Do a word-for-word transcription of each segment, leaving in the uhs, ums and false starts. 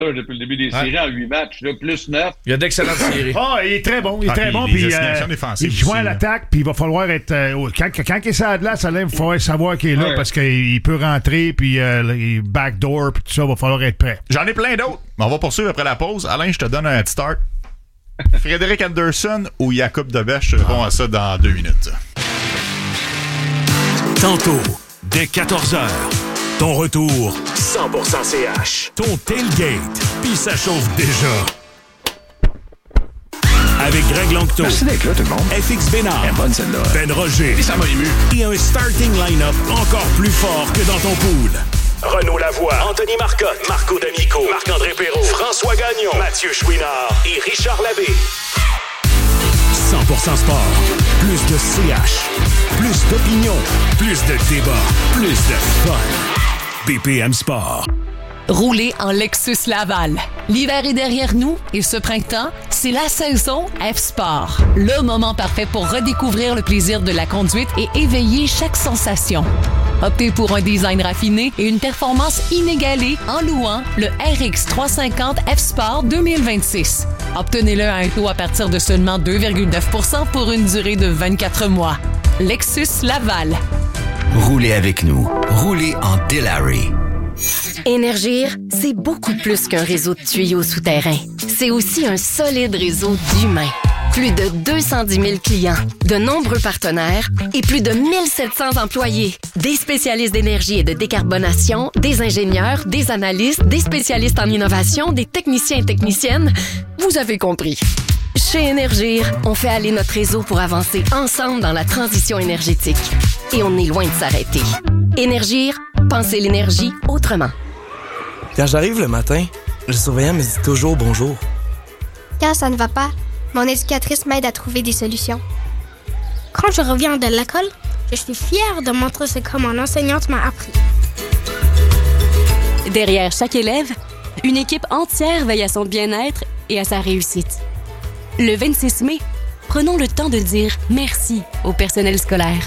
depuis le début des ouais. séries en huit matchs, là, plus neuf. Il y a d'excellentes séries. Ah, il est très bon, il est ah, très bon. Les puis assignations euh, défensives il joue aussi, à l'attaque, puis il va falloir être... Euh, quand, quand il est sur la glace, il faut savoir qu'il est là, ouais. parce qu'il peut rentrer, puis euh, il backdoor, puis tout ça, il va falloir être prêt. J'en ai plein d'autres, mais on va poursuivre après la pause. Alain, je te donne un head start. Frédéric Anderson ou Jakub Dobeš répond à ça dans deux minutes. Tantôt, dès quatorze heures, ton retour cent pour cent C H. Ton tailgate, puis ça chauffe déjà. Avec Greg Langto. Merci d'être là, tout le monde. F X Bénard. Elle est bonne, celle-là. Ben Roger. Et ça m'a ému. Et un starting line-up encore plus fort que dans ton pool. Renaud Lavoie, Anthony Marcotte, Marco D'Amico, Marc-André Perrault, François Gagnon, Mathieu Chouinard et Richard Labbé. cent pour cent sport. Plus de C H. Plus d'opinion. Plus de débat. Plus de fun. B P M Sport. Roulez en Lexus Laval. L'hiver est derrière nous et ce printemps, c'est la saison F-Sport. Le moment parfait pour redécouvrir le plaisir de la conduite et éveiller chaque sensation. Optez pour un design raffiné et une performance inégalée en louant le R X trois cent cinquante F-Sport deux mille vingt-six. Obtenez-le à un taux à partir de seulement deux virgule neuf pour cent pour une durée de vingt-quatre mois. Lexus Laval. Roulez avec nous. Roulez en Delary. Énergir, c'est beaucoup plus qu'un réseau de tuyaux souterrains. C'est aussi un solide réseau d'humains. Plus de deux cent dix mille clients, de nombreux partenaires et plus de mille sept cents employés. Des spécialistes d'énergie et de décarbonation, des ingénieurs, des analystes, des spécialistes en innovation, des techniciens et techniciennes. Vous avez compris. Chez Énergir, on fait aller notre réseau pour avancer ensemble dans la transition énergétique. Et on est loin de s'arrêter. Énergir, pensez l'énergie autrement. Quand j'arrive le matin, le surveillant me dit toujours bonjour. Quand ça ne va pas, mon éducatrice m'aide à trouver des solutions. Quand je reviens de l'école, je suis fière de montrer ce que mon enseignante m'a appris. Derrière chaque élève, une équipe entière veille à son bien-être et à sa réussite. Le vingt-six mai, prenons le temps de dire merci au personnel scolaire.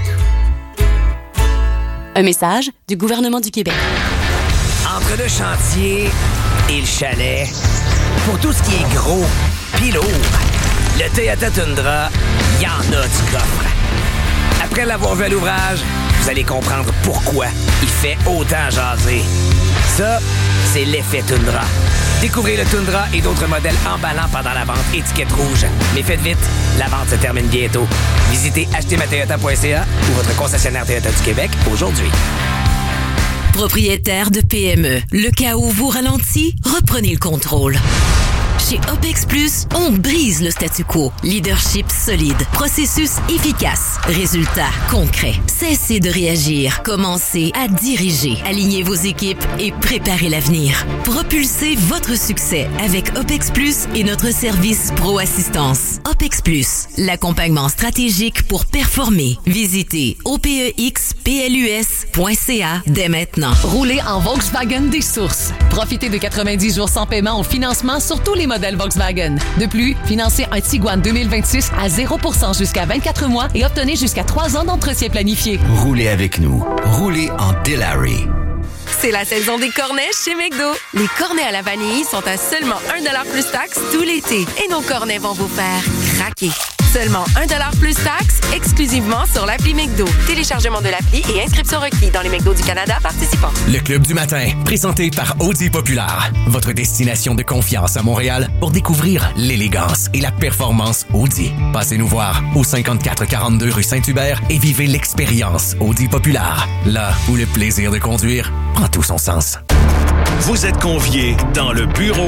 Un message du gouvernement du Québec. Entre le chantier et le chalet, pour tout ce qui est gros pis lourd, le Toyota Tundra, il y en a du coffre. Après l'avoir vu à l'ouvrage, vous allez comprendre pourquoi il fait autant jaser. Ça, c'est l'effet Tundra. Découvrez le Tundra et d'autres modèles emballants pendant la vente étiquette rouge. Mais faites vite, la vente se termine bientôt. Visitez acheter ma toyota point c a ou votre concessionnaire Toyota du Québec aujourd'hui. Propriétaire de P M E, le cas où vous ralentit, reprenez le contrôle. Chez OPEX Plus, on brise le statu quo. Leadership solide, processus efficace, résultats concrets. Cessez de réagir, commencez à diriger. Alignez vos équipes et préparez l'avenir. Propulsez votre succès avec OPEX Plus et notre service Pro Assistance. OPEX Plus, l'accompagnement stratégique pour performer. Visitez O P E X P L U S point C A dès maintenant. Roulez en Volkswagen des sources. Profitez de quatre-vingt-dix jours sans paiement au financement sur tous les modèles Volkswagen. De plus, financez un Tiguan deux mille vingt-six à zéro pour cent jusqu'à vingt-quatre mois et obtenez jusqu'à trois ans d'entretien planifié. Roulez avec nous. Roulez en Delary. C'est la saison des cornets chez McDo. Les cornets à la vanille sont à seulement un dollar plus taxe tout l'été. Et nos cornets vont vous faire craquer. Seulement un dollar plus taxe, exclusivement sur l'appli McDo. Téléchargement de l'appli et inscription requis dans les McDo du Canada participants. Le Club du matin, présenté par Audi Populaire. Votre destination de confiance à Montréal pour découvrir l'élégance et la performance Audi. Passez nous voir au cinquante-quatre quarante-deux rue Saint-Hubert et vivez l'expérience Audi Populaire. Là où le plaisir de conduire prend tout son sens. Vous êtes conviés dans le bureau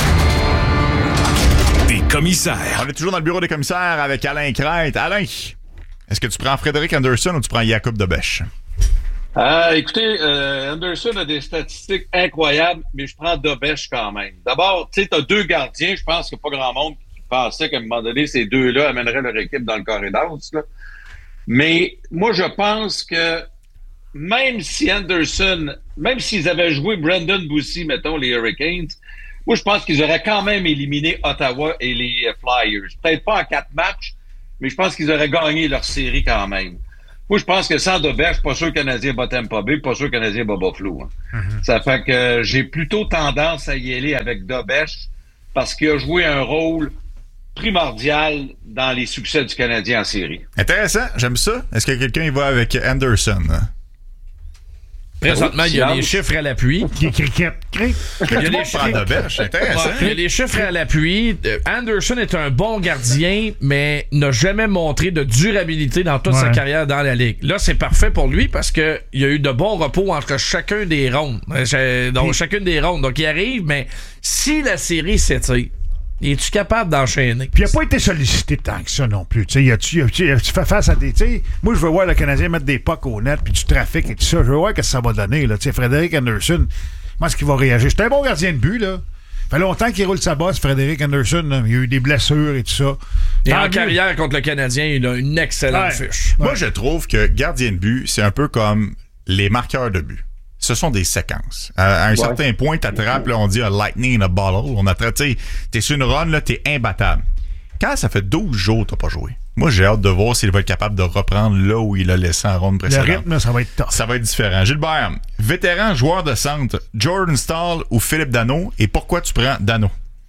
des commissaires. On est toujours dans le bureau des commissaires avec Alain Crête. Alain, est-ce que tu prends Frédéric Anderson ou tu prends Jakub Dobeš? Euh, écoutez, euh, Anderson a des statistiques incroyables, mais je prends Dobeš quand même. D'abord, tu sais, tu as deux gardiens. Je pense qu'il n'y a pas grand monde qui pensait qu'à un moment donné, ces deux-là amèneraient leur équipe dans le corridor. Là. Mais moi, je pense que même si Anderson, même s'ils avaient joué Brandon Boussy, mettons, les Hurricanes, moi, je pense qu'ils auraient quand même éliminé Ottawa et les Flyers. Peut-être pas en quatre matchs, mais je pense qu'ils auraient gagné leur série quand même. Moi, je pense que sans Dobech, je suis pas sûr que le Canadien bat Tampa Bay, pas sûr que le Canadien bat Buffalo. Hein. Mm-hmm. Ça fait que euh, j'ai plutôt tendance à y aller avec Dobech parce qu'il a joué un rôle primordial dans les succès du Canadien en série. Intéressant, j'aime ça. Est-ce que quelqu'un y va avec Anderson? Présentement, il y a les chiffres à l'appui. Qui est cricket. Il y a les chiffres Il y a les chiffres à l'appui. Anderson est un bon gardien, mais n'a jamais montré de durabilité dans toute ouais. sa carrière dans la Ligue. Là, c'est parfait pour lui parce qu'il y a eu de bons repos entre chacun des rondes. Donc, Et... chacune des rondes. Donc, il arrive, mais si la série s'étire, es-tu capable d'enchaîner? Puis il n'a pas été sollicité tant que ça non plus. Tu fais face à des... T'sais, moi, je veux voir le Canadien mettre des pucks au net puis du trafic et tout ça. Je veux voir ce que ça va donner. Là. Frédéric Anderson, comment est-ce qu'il va réagir? C'est un bon gardien de but, là. Ça fait longtemps qu'il roule sa bosse, Frédéric Anderson. Là. Il a eu des blessures et tout ça. Et Tant en mieux. carrière contre le Canadien, il a une excellente ouais. fiche. Moi, ouais. je trouve que gardien de but, c'est un peu comme les marqueurs de but. Ce sont des séquences. À un ouais. certain point, t'attrapes, là, on dit un lightning in a bottle. On attrape, tu sais, t'es sur une run, là, t'es imbattable. Quand ça fait douze jours que t'as pas joué, moi, j'ai hâte de voir s'il va être capable de reprendre là où il a laissé en ronde précédente. Le rythme, ça va être tough. Ça va être différent. Gilbert, vétéran joueur de centre, Jordan Staal ou Philippe Danault, et pourquoi tu prends Danault?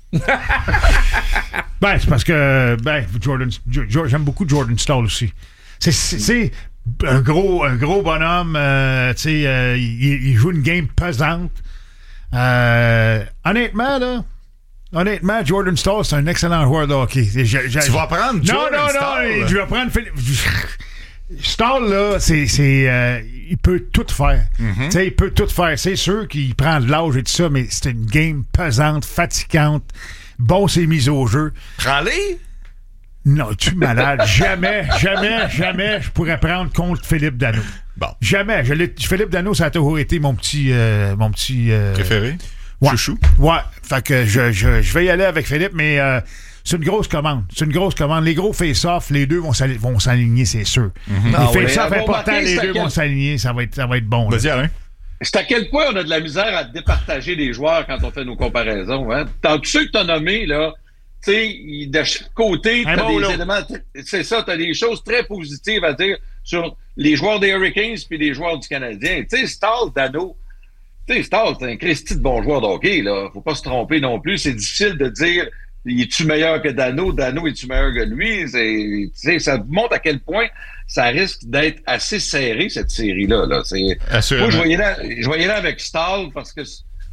ben, c'est parce que, ben, Jordan, j'aime beaucoup Jordan Staal aussi. C'est, c'est, c'est un gros, un gros bonhomme, euh, tu sais, euh, il, il joue une game pesante. Euh, honnêtement, là, honnêtement, Jordan Staal, c'est un excellent joueur de hockey. Je, je, tu vas prendre Jordan non, non, Staal? Non, je vais prendre Philippe. Staal, là, c'est, c'est, euh, il peut tout faire. Mm-hmm. Tu sais, il peut tout faire. C'est sûr qu'il prend de l'âge et tout ça, mais c'est une game pesante, fatigante. Bon, c'est mis au jeu. Prends-les? Non, tu es malade. jamais, jamais, jamais je pourrais prendre contre Philippe Danault. Bon. Jamais. Je Philippe Danault, ça a toujours été mon petit... Euh, mon petit euh... préféré? Ouais. Chouchou? Ouais. Fait que je, je, je vais y aller avec Philippe, mais euh, c'est une grosse commande. C'est une grosse commande. Les gros face-off, les deux vont, s'aligner, vont s'aligner, c'est sûr. Mm-hmm. Les ah, face-off ouais. importants, les deux vont s'aligner. Ça va être, ça va être bon. Vas-y, Alain. C'est à quel point on a de la misère à départager les joueurs quand on fait nos comparaisons. Hein? Tant que ceux que tu as nommés, là, tu sais, de chaque côté, tu as des éléments. C'est ça, tu as des choses très positives à dire sur les joueurs des Hurricanes puis les joueurs du Canadien. Tu sais, Staal, Danault. Tu sais, Staal, c'est un Christy de bon joueur de hockey, là. Faut pas se tromper non plus. C'est difficile de dire, es-tu meilleur que Danault? Danault, es-tu meilleur que lui? Tu sais, ça montre à quel point ça risque d'être assez serré, cette série-là, là. C'est, moi, je voyais là, je voyais là avec Staal parce que,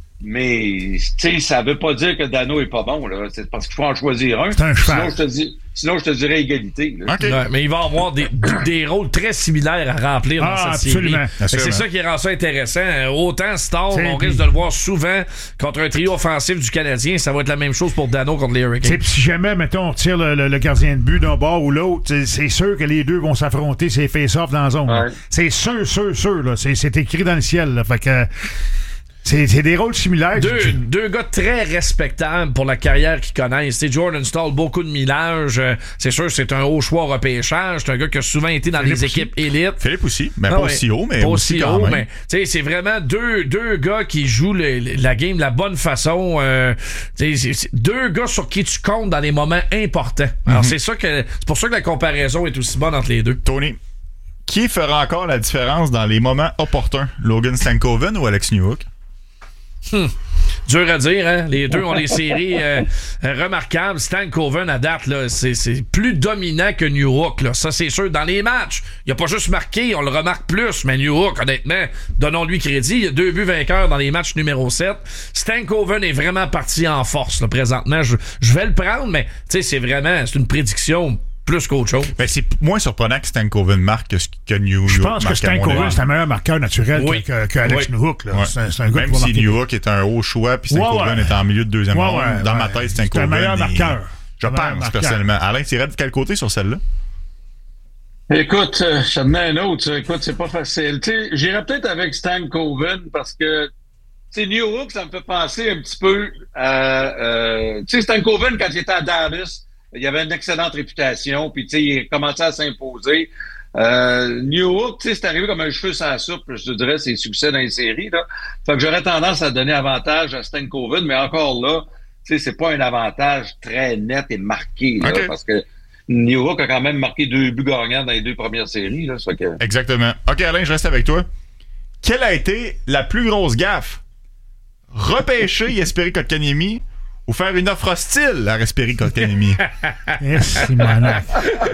mais, tu sais, ça veut pas dire que Danault est pas bon, là. C'est parce qu'il faut en choisir un. C'est un sinon, je te dis, sinon, je te dirais égalité. Okay. Ouais, mais il va avoir des, des rôles très similaires à remplir dans ah, cette absolument. série. C'est ça qui rend ça intéressant. Autant Staal, on risque de le voir souvent contre un trio offensif du Canadien. Ça va être la même chose pour Danault contre les Hurricanes. Si jamais, mettons, on tire le, le, le gardien de but d'un bord ou l'autre, c'est sûr que les deux vont s'affronter, c'est face-off dans la zone. Ouais. C'est sûr, sûr, sûr. Là. C'est, c'est écrit dans le ciel. Là. Fait que... C'est, c'est des rôles similaires. Deux, tu... deux gars très respectables pour la carrière qu'ils connaissent. C'est Jordan Staal, beaucoup de millage. C'est sûr, c'est un haut choix au repêchage. C'est un gars qui a souvent été dans Philippe les équipes aussi. élites. Philippe aussi. Mais ah, pas ouais. aussi haut, mais pas aussi aussi quand haut, même. Mais c'est vraiment deux, deux gars qui jouent le, la game de la bonne façon. Euh, c'est, c'est deux gars sur qui tu comptes dans les moments importants. Alors, mm-hmm. c'est ça que c'est pour ça que la comparaison est aussi bonne entre les deux. Tony, qui fera encore la différence dans les moments opportuns? Logan Stankoven ou Alex Newhook? Hmm. Dur à dire, hein? Les deux ont des séries euh, remarquables. Stankoven, à date, là, c'est, c'est plus dominant que Newhook, là. Ça, c'est sûr. Dans les matchs, il a pas juste marqué, on le remarque plus, mais Newhook, honnêtement, donnons-lui crédit. Il y a deux buts vainqueurs dans les matchs numéro sept. Stankoven est vraiment parti en force, là, présentement. Je, je vais le prendre, mais, tu sais, c'est vraiment, c'est une prédiction plus qu'autre chose. Ben, c'est moins surprenant que Stankoven marque que, que Newhook. Je pense que Stankoven, c'est un meilleur marqueur naturel oui. que, que Alex oui. Newhook. Là. Ouais. C'est, c'est un gars Même si Newhook est un haut choix, puis Stankoven ouais, ouais. est en milieu de deuxième ronde. Ouais, ouais, dans ouais. ma tête, Stankoven. C'est un meilleur marqueur. Je un pense, personnellement. Alain, tu irais de quel côté sur celle-là? Écoute, euh, je te demande un autre. Écoute, c'est pas facile. T'sais, j'irais peut-être avec Stankoven parce que tu sais, Newhook, ça me fait penser un petit peu à... Euh, tu sais, Stankoven, quand il était à Dallas, il avait une excellente réputation, puis tu sais, il commençait à s'imposer. Euh, Newhook, tu sais, c'est arrivé comme un cheveu sur la soupe, je te dirais, ses succès dans les séries, là. Fait que j'aurais tendance à donner avantage à Stankoven, mais encore là, tu sais, c'est pas un avantage très net et marqué, là, okay. parce que New York a quand même marqué deux buts gagnants dans les deux premières séries. Là, ça que... Exactement. OK, Alain, je reste avec toi. Quelle a été la plus grosse gaffe? Repêcher Jesperi Kotkaniemi ou faire une offre hostile à Jesperi Kotkaniemi? Yes, Simonac.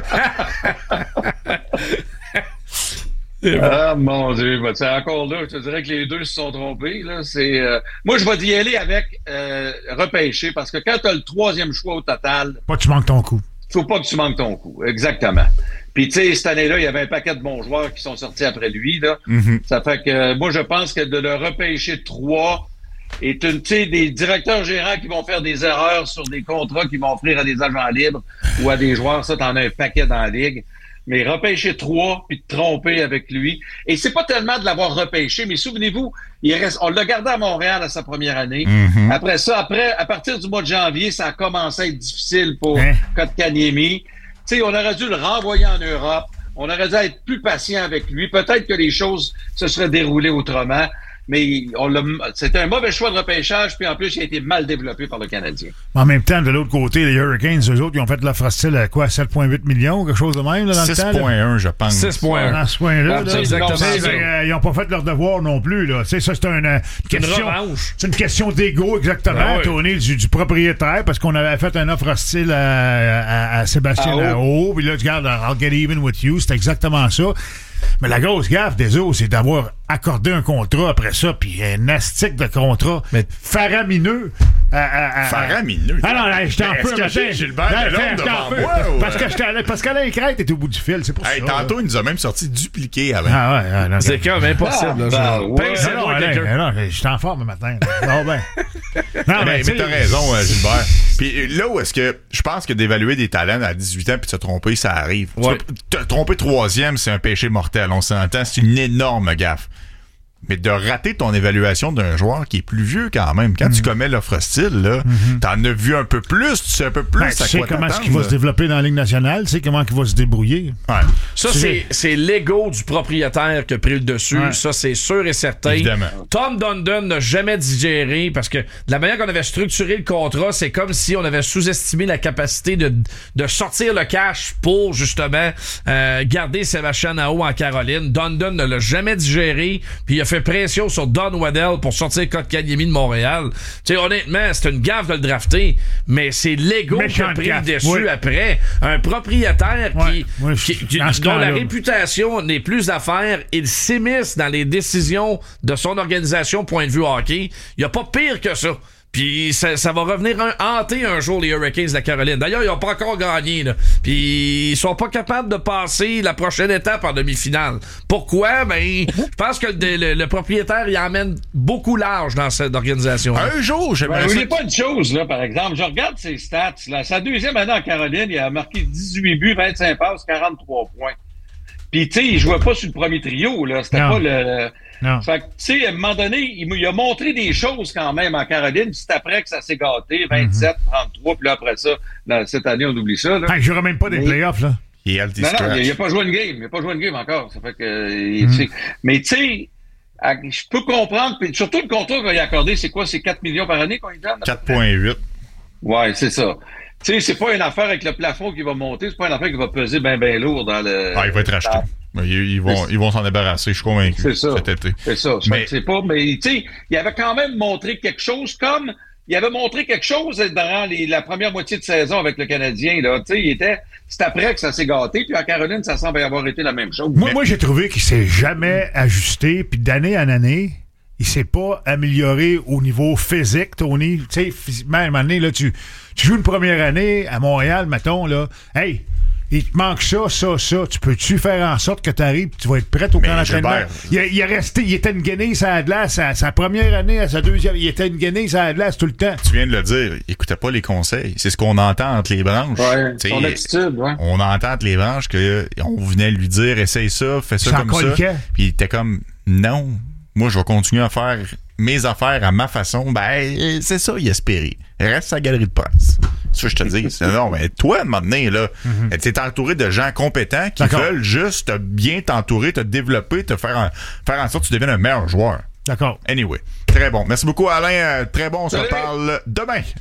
Ah, mon Dieu. Ben, encore là, je te dirais que les deux se sont trompés. Là. C'est, euh... Moi, je vais y aller avec euh, repêcher parce que quand tu as le troisième choix au total... Pas que tu manques ton coup. Faut pas que tu manques ton coup. Exactement. Puis, tu sais, cette année-là, il y avait un paquet de bons joueurs qui sont sortis après lui. Là. Mm-hmm. Ça fait que euh, moi, je pense que de le repêcher trois est une, tu sais, des directeurs gérants qui vont faire des erreurs sur des contrats qu'ils vont offrir à des agents libres ou à des joueurs. Ça, t'en as un paquet dans la ligue. Mais repêcher trois, puis te tromper avec lui. Et c'est pas tellement de l'avoir repêché, mais souvenez-vous, il reste, on l'a gardé à Montréal à sa première année. Mm-hmm. Après ça, après, à partir du mois de janvier, ça a commencé à être difficile pour Hein? Kotkaniemi. Tu sais, on aurait dû le renvoyer en Europe. On aurait dû être plus patient avec lui. Peut-être que les choses se seraient déroulées autrement. Mais on l'a, c'était un mauvais choix de repêchage, puis en plus, il a été mal développé par le Canadien. En même temps, de l'autre côté, les Hurricanes, eux autres, ils ont fait l'offre hostile à quoi? sept virgule huit millions, quelque chose de même, là, dans six le temps? six virgule un, je pense. six virgule un. Dans ce point-là, Ah, là, c'est exactement c'est, ça. euh, ils n'ont pas fait leur devoir non plus. Là. Tu sais, ça, c'est une, euh, C'est une question. revanche. C'est une question d'ego, exactement, Ah oui. Tony, du, du propriétaire, parce qu'on avait fait une offre hostile à, à, à Sébastien Ah, Lahaut. Puis là, tu regardes, I'll get even with you. C'est exactement ça. Mais la grosse gaffe des autres, c'est d'avoir accordé un contrat après ça, puis un astique de contrat Mais- faramineux. À, à, à, Faramineux. Ah non, là, je t'en Est-ce peux, que matin. j'ai Gilbert Là, Delhomme je t'en devant peux. moi, ou- Parce que j'étais allé- parce qu'Alain Crête était au bout du fil, c'est pour Hey, ça. tantôt, il nous a même sorti dupliqué, Alain. Ah ouais, ah, non, C'est quand même impossible. Ah, là, ben, je- ouais. Pince-le, non, non, moi, Alain, quelqu'un. non, je suis en forme le matin. là. Non, ben. Non, mais, mais tu sais, t'as raison, euh, Gilbert. Puis là où est-ce que je pense que d'évaluer des talents à dix-huit ans puis de se tromper, ça arrive. Tu Ouais. vois, te tromper troisième, c'est un péché mortel. On s'entend, c'est une énorme gaffe. Mais de rater ton évaluation d'un joueur qui est plus vieux quand même, quand tu commets l'offre hostile, là, t'en as vu un peu plus, tu sais un peu plus ben, à tu sais quoi comment est-ce t'attendre, qu'il va là. se développer dans la Ligue nationale, tu sais comment il va se débrouiller. Ouais. Ça, C'est- c'est, c'est l'ego du propriétaire qui a pris le dessus. Ouais. Ça, c'est sûr et certain. Évidemment. Tom Dundon n'a jamais digéré parce que de la manière qu'on avait structuré le contrat, c'est comme si on avait sous-estimé la capacité de, de sortir le cash pour, justement, euh, garder Sébastien Aho en Caroline. Dundon ne l'a jamais digéré, puis il a fait pression sur Don Waddell pour sortir Kotkaniemi de Montréal. Tu sais, honnêtement, c'est une gaffe de le drafter, mais c'est l'ego qui a Méchante pris gaffe, le dessus oui. après. Un propriétaire Ouais, qui, ouais, qui- qui- dans ce dont la temps-là. réputation n'est plus à faire, il s'immisce dans les décisions de son organisation point de vue hockey. Il n'y a pas pire que ça. Puis ça, ça va revenir un, hanter un jour les Hurricanes de la Caroline. D'ailleurs, ils n'ont pas encore gagné. Là. Puis ils sont pas capables de passer la prochaine étape en demi-finale. Pourquoi? Ben, je pense que le, le- le propriétaire il emmène beaucoup large dans cette organisation. Un jour, j'aimerais Ben, ça. n'oubliez pas une chose, là, par exemple. Je regarde ses stats. Là. Sa deuxième année en Caroline, il a marqué dix-huit buts, vingt-cinq passes, quarante-trois points. Puis, tu sais, il jouait pas sur le premier trio, là. C'était Non. pas le... Non. Fait que, tu sais, à un moment donné, il, il a montré des choses quand même en Caroline. Puis c'est après que ça s'est gâté, vingt-sept, trente-trois. Puis là, après ça, là, cette année, on oublie ça, là. Hey, je même pas des Mais- playoffs, là. Il est healthy Non, non, scratch. il n'a pas joué une game. Il n'a pas joué une game encore. Ça fait que, il- tu sais, mais tu sais, à- je peux comprendre. Puis surtout, le contrat qu'on a accordé, c'est quoi? C'est quatre millions par année qu'on lui donne? quatre virgule huit. Ouais, c'est ça. Tu sais, c'est pas une affaire avec le plafond qui va monter. C'est pas une affaire qui va peser bien, bien lourd dans le... Ah, il va être racheté. Ils, ils vont, ils vont s'en débarrasser, je suis convaincu. C'est ça. Cet été. C'est ça. Ça Mais- fait que c'est pas, mais tu sais, il avait quand même montré quelque chose comme, il avait montré quelque chose durant les, la première moitié de saison avec le Canadien, là. Tu sais, il était, c'est après que ça s'est gâté, puis en Caroline, ça semble avoir été la même chose. Moi, moi j'ai trouvé qu'il s'est jamais ajusté, puis d'année en année, il s'est pas amélioré au niveau physique, Tony. Tu sais, physiquement, à un moment donné, là, tu, tu joues une première année à Montréal, mettons, là. Hey! Il te manque ça, ça, ça. Tu peux-tu faire en sorte que tu arrives et tu vas être prêt au Mais camp d'entraînement? Gilbert- Il, a- il est resté, il était une guenille à la glace à sa première année, à sa deuxième. Il était une guenille à la glace tout le temps. Tu viens de le dire, écoutez pas les conseils. C'est ce qu'on entend entre les branches. Ouais, T'sais, son attitude, ouais. On entend entre les branches qu'on venait lui dire, essaye ça, fais ça S'en comme ça. coliquait. Puis il était comme, non, moi je vais continuer à faire mes affaires à ma façon. Ben, c'est ça, il espérait. Reste à la galerie de presse. C'est ça que je te dis. C'est- non, mais toi, à un moment donné, là, Mm-hmm. t'es entouré de gens compétents qui D'accord. veulent juste te bien t'entourer, te développer, te faire en, faire en sorte que tu deviennes un meilleur joueur. D'accord. Anyway, très bon. Merci beaucoup, Alain. Euh, Très bon. On se Salut. reparle demain.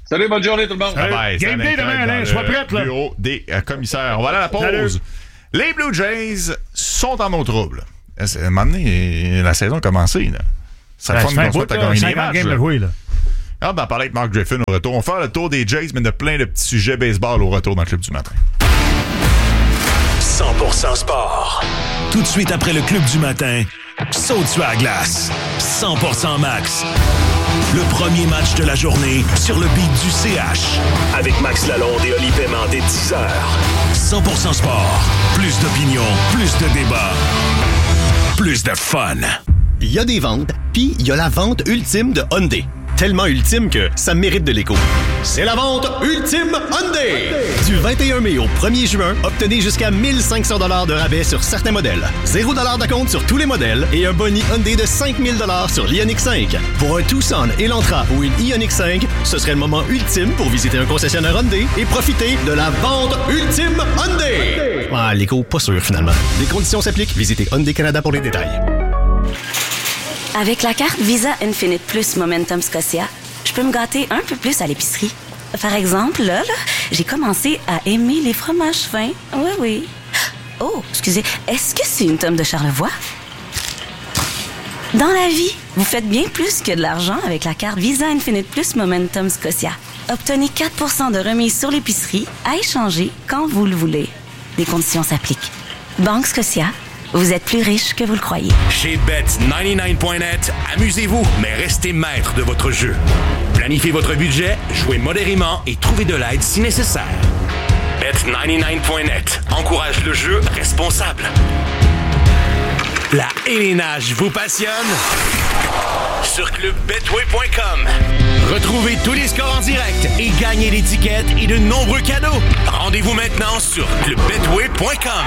Salut, bonne journée tout le monde. Bye bye. Game day demain, Alain, sois prête, là. Bureau des euh, commissaires. On va aller à la pause. Salut. Les Blue Jays sont en eau trouble. À un moment donné, la saison a commencé. Là. Ça Ben, fait ça fun fait qu'on un soit bout, à là, gagner des cinquante matchs. games là. de jouer, là. Ah, ben, parler avec Mark Griffin au retour. On va faire le tour des Jays, mais de plein de petits sujets baseball au retour dans le Club du matin. cent pour cent sport. Tout de suite après le Club du matin, saute sur la glace. cent pour cent Max. Le premier match de la journée sur le beat du C H. Avec Max Lalonde et Oli Paiement dès dix heures. cent pour cent sport. Plus d'opinion, plus de débat, plus de fun. Il y a des ventes, puis il y a la vente ultime de Hyundai. Tellement ultime que ça mérite de l'écho. C'est la vente ultime Hyundai! Du vingt et un mai au premier juin, obtenez jusqu'à mille cinq cents dollars de rabais sur certains modèles. zéro dollars d'acompte sur tous les modèles et un boni Hyundai de cinq mille dollars sur l'Ioniq cinq. Pour un Tucson, Elantra ou une Ioniq cinq, ce serait le moment ultime pour visiter un concessionnaire Hyundai et profiter de la vente ultime Hyundai! Ah, l'écho, pas sûr finalement. Les conditions s'appliquent. Visitez Hyundai Canada pour les détails. Avec la carte Visa Infinite Plus Momentum Scotia, je peux me gâter un peu plus à l'épicerie. Par exemple, là, là j'ai commencé à aimer les fromages fins. Oui, oui. Oh, excusez, est-ce que c'est une tome de Charlevoix? Dans la vie, vous faites bien plus que de l'argent avec la carte Visa Infinite Plus Momentum Scotia. Obtenez quatre pour cent de remise sur l'épicerie à échanger quand vous le voulez. Les conditions s'appliquent. Banque Scotia. Vous êtes plus riche que vous le croyez. Chez Bet quatre-vingt-dix-neuf point net, amusez-vous, mais restez maître de votre jeu. Planifiez votre budget, jouez modérément et trouvez de l'aide si nécessaire. Bet quatre-vingt-dix-neuf point net encourage le jeu responsable. La hélénage vous passionne? Sur club betway point com. Retrouvez tous les scores en direct et gagnez l'étiquette et de nombreux cadeaux. Rendez-vous maintenant sur club betway point com.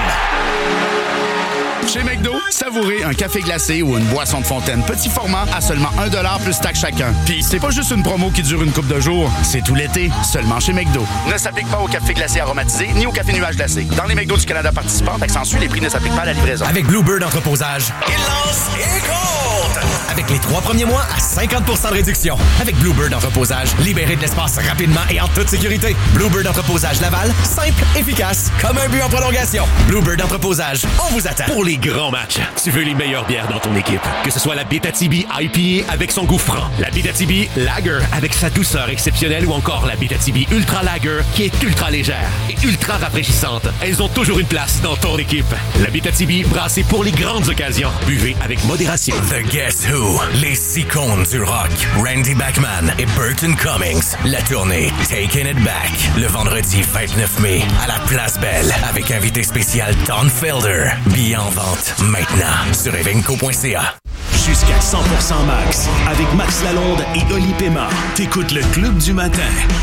Chez McDo, savourez un café glacé ou une boisson de fontaine petit format à seulement un dollar plus taxe chacun. Puis c'est pas juste une promo qui dure une couple de jours, c'est tout l'été, seulement chez McDo. Ne s'applique pas au café glacé aromatisé ni au café nuage glacé. Dans les McDo du Canada participants, accentue, les prix ne s'appliquent pas à la livraison. Avec Bluebird Entreposage, il lance et compte! Avec les trois premiers mois à cinquante pour cent de réduction. Avec Bluebird Entreposage, libérez de l'espace rapidement et en toute sécurité. Bluebird Entreposage Laval, simple, efficace, comme un but en prolongation. Bluebird Entreposage, on vous attend. Pour les grands matchs, tu veux les meilleures bières dans ton équipe. Que ce soit la Bétatibi I P A avec son goût franc, la Bétatibi Lager avec sa douceur exceptionnelle ou encore la Bétatibi Ultra Lager qui est ultra légère et ultra rafraîchissante. Elles ont toujours une place dans ton équipe. La Bétatibi brassée pour les grandes occasions. Buvez avec modération. The Guess Who, les icônes du rock, Randy Bachman et Burton Cummings. La tournée Taking It Back, le vendredi vingt-neuf mai à la Place Belle avec invité spécial Don Felder. Billets en vente maintenant sur evenco point c a. Jusqu'à cent pour cent Max avec Max Lalonde et Oli Paiement. T'écoutes le Club du matin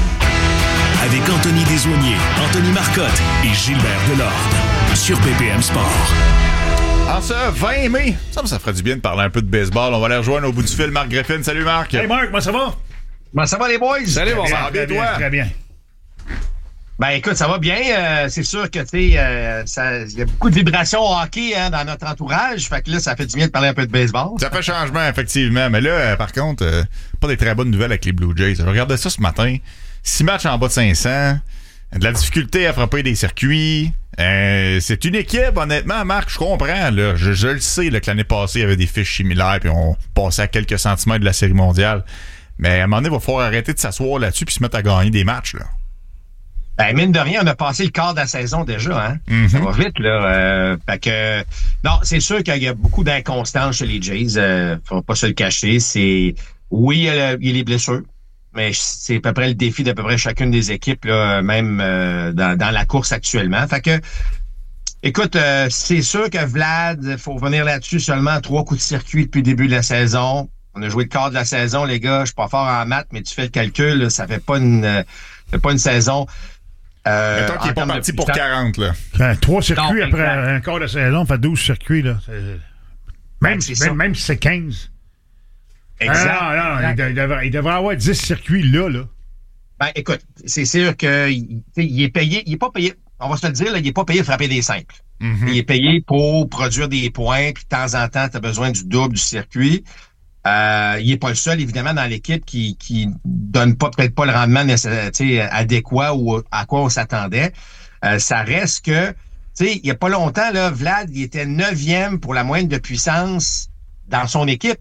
avec Anthony Desaulniers, Anthony Marcotte et Gilbert Delorde sur B P M Sport. En ce vingt mai, ça, ça ferait du bien de parler un peu de baseball. On va aller rejoindre au bout du fil Marc Griffin. Salut Marc. Hey Marc, moi ça va? Comment ça va les boys? Salut, bon, ça va bien, toi? Très bien. Ben écoute, ça va bien. Euh, c'est sûr que tu sais, euh, il y a beaucoup de vibrations au hockey hein, dans notre entourage. Fait que là, ça fait du bien de parler un peu de baseball. Ça fait changement, effectivement. Mais là, euh, par contre, euh, pas des très bonnes nouvelles avec les Blue Jays. Je regardais ça ce matin. Six matchs en bas de cinq cents. De la difficulté à frapper des circuits. Euh, c'est une équipe, honnêtement, Marc, je comprends. Là, je, je le sais là, que l'année passée, il y avait des fiches similaires puis on passait à quelques centimètres de la Série mondiale. Mais à un moment donné, il va falloir arrêter de s'asseoir là-dessus puis se mettre à gagner des matchs. Là. Ben, mine de rien, on a passé le quart de la saison déjà, hein. Mm-hmm. Ça va vite, là. Euh, fait que, non, c'est sûr qu'il y a beaucoup d'inconstance chez les Jays. Euh, faut pas se le cacher. C'est, oui, il y a, il y a les blessures. Mais c'est à peu près le défi d'à peu près chacune des équipes, là, même euh, dans, dans la course actuellement. Fait que, écoute, euh, c'est sûr que Vlad, il faut revenir là-dessus, seulement trois coups de circuit depuis le début de la saison. On a joué le quart de la saison, les gars. Je suis pas fort en maths, mais tu fais le calcul, là, ça fait pas une, euh, ça fait pas une saison. Euh, Mettons qu'il est pas parti pour quarante, là. Ben, trois circuits non, après exact. un quart de saison, ça fait douze circuits, là. C'est... Même, ben, même, même si c'est quinze. Exact. Ah, non, non, il, devrait, il devrait avoir dix circuits là, là. Ben, écoute, c'est sûr qu'il il est payé, il est pas payé, on va se le dire, là, il est pas payé de frapper des simples. Mm-hmm. Il est payé pour produire des points, puis de temps en temps, tu as besoin du double du circuit. Euh, il n'est pas le seul, évidemment, dans l'équipe qui qui donne pas peut-être pas le rendement adéquat ou à quoi on s'attendait. Euh, ça reste que, tu sais, il n'y a pas longtemps, là, Vlad, il était neuvième pour la moyenne de puissance dans son équipe.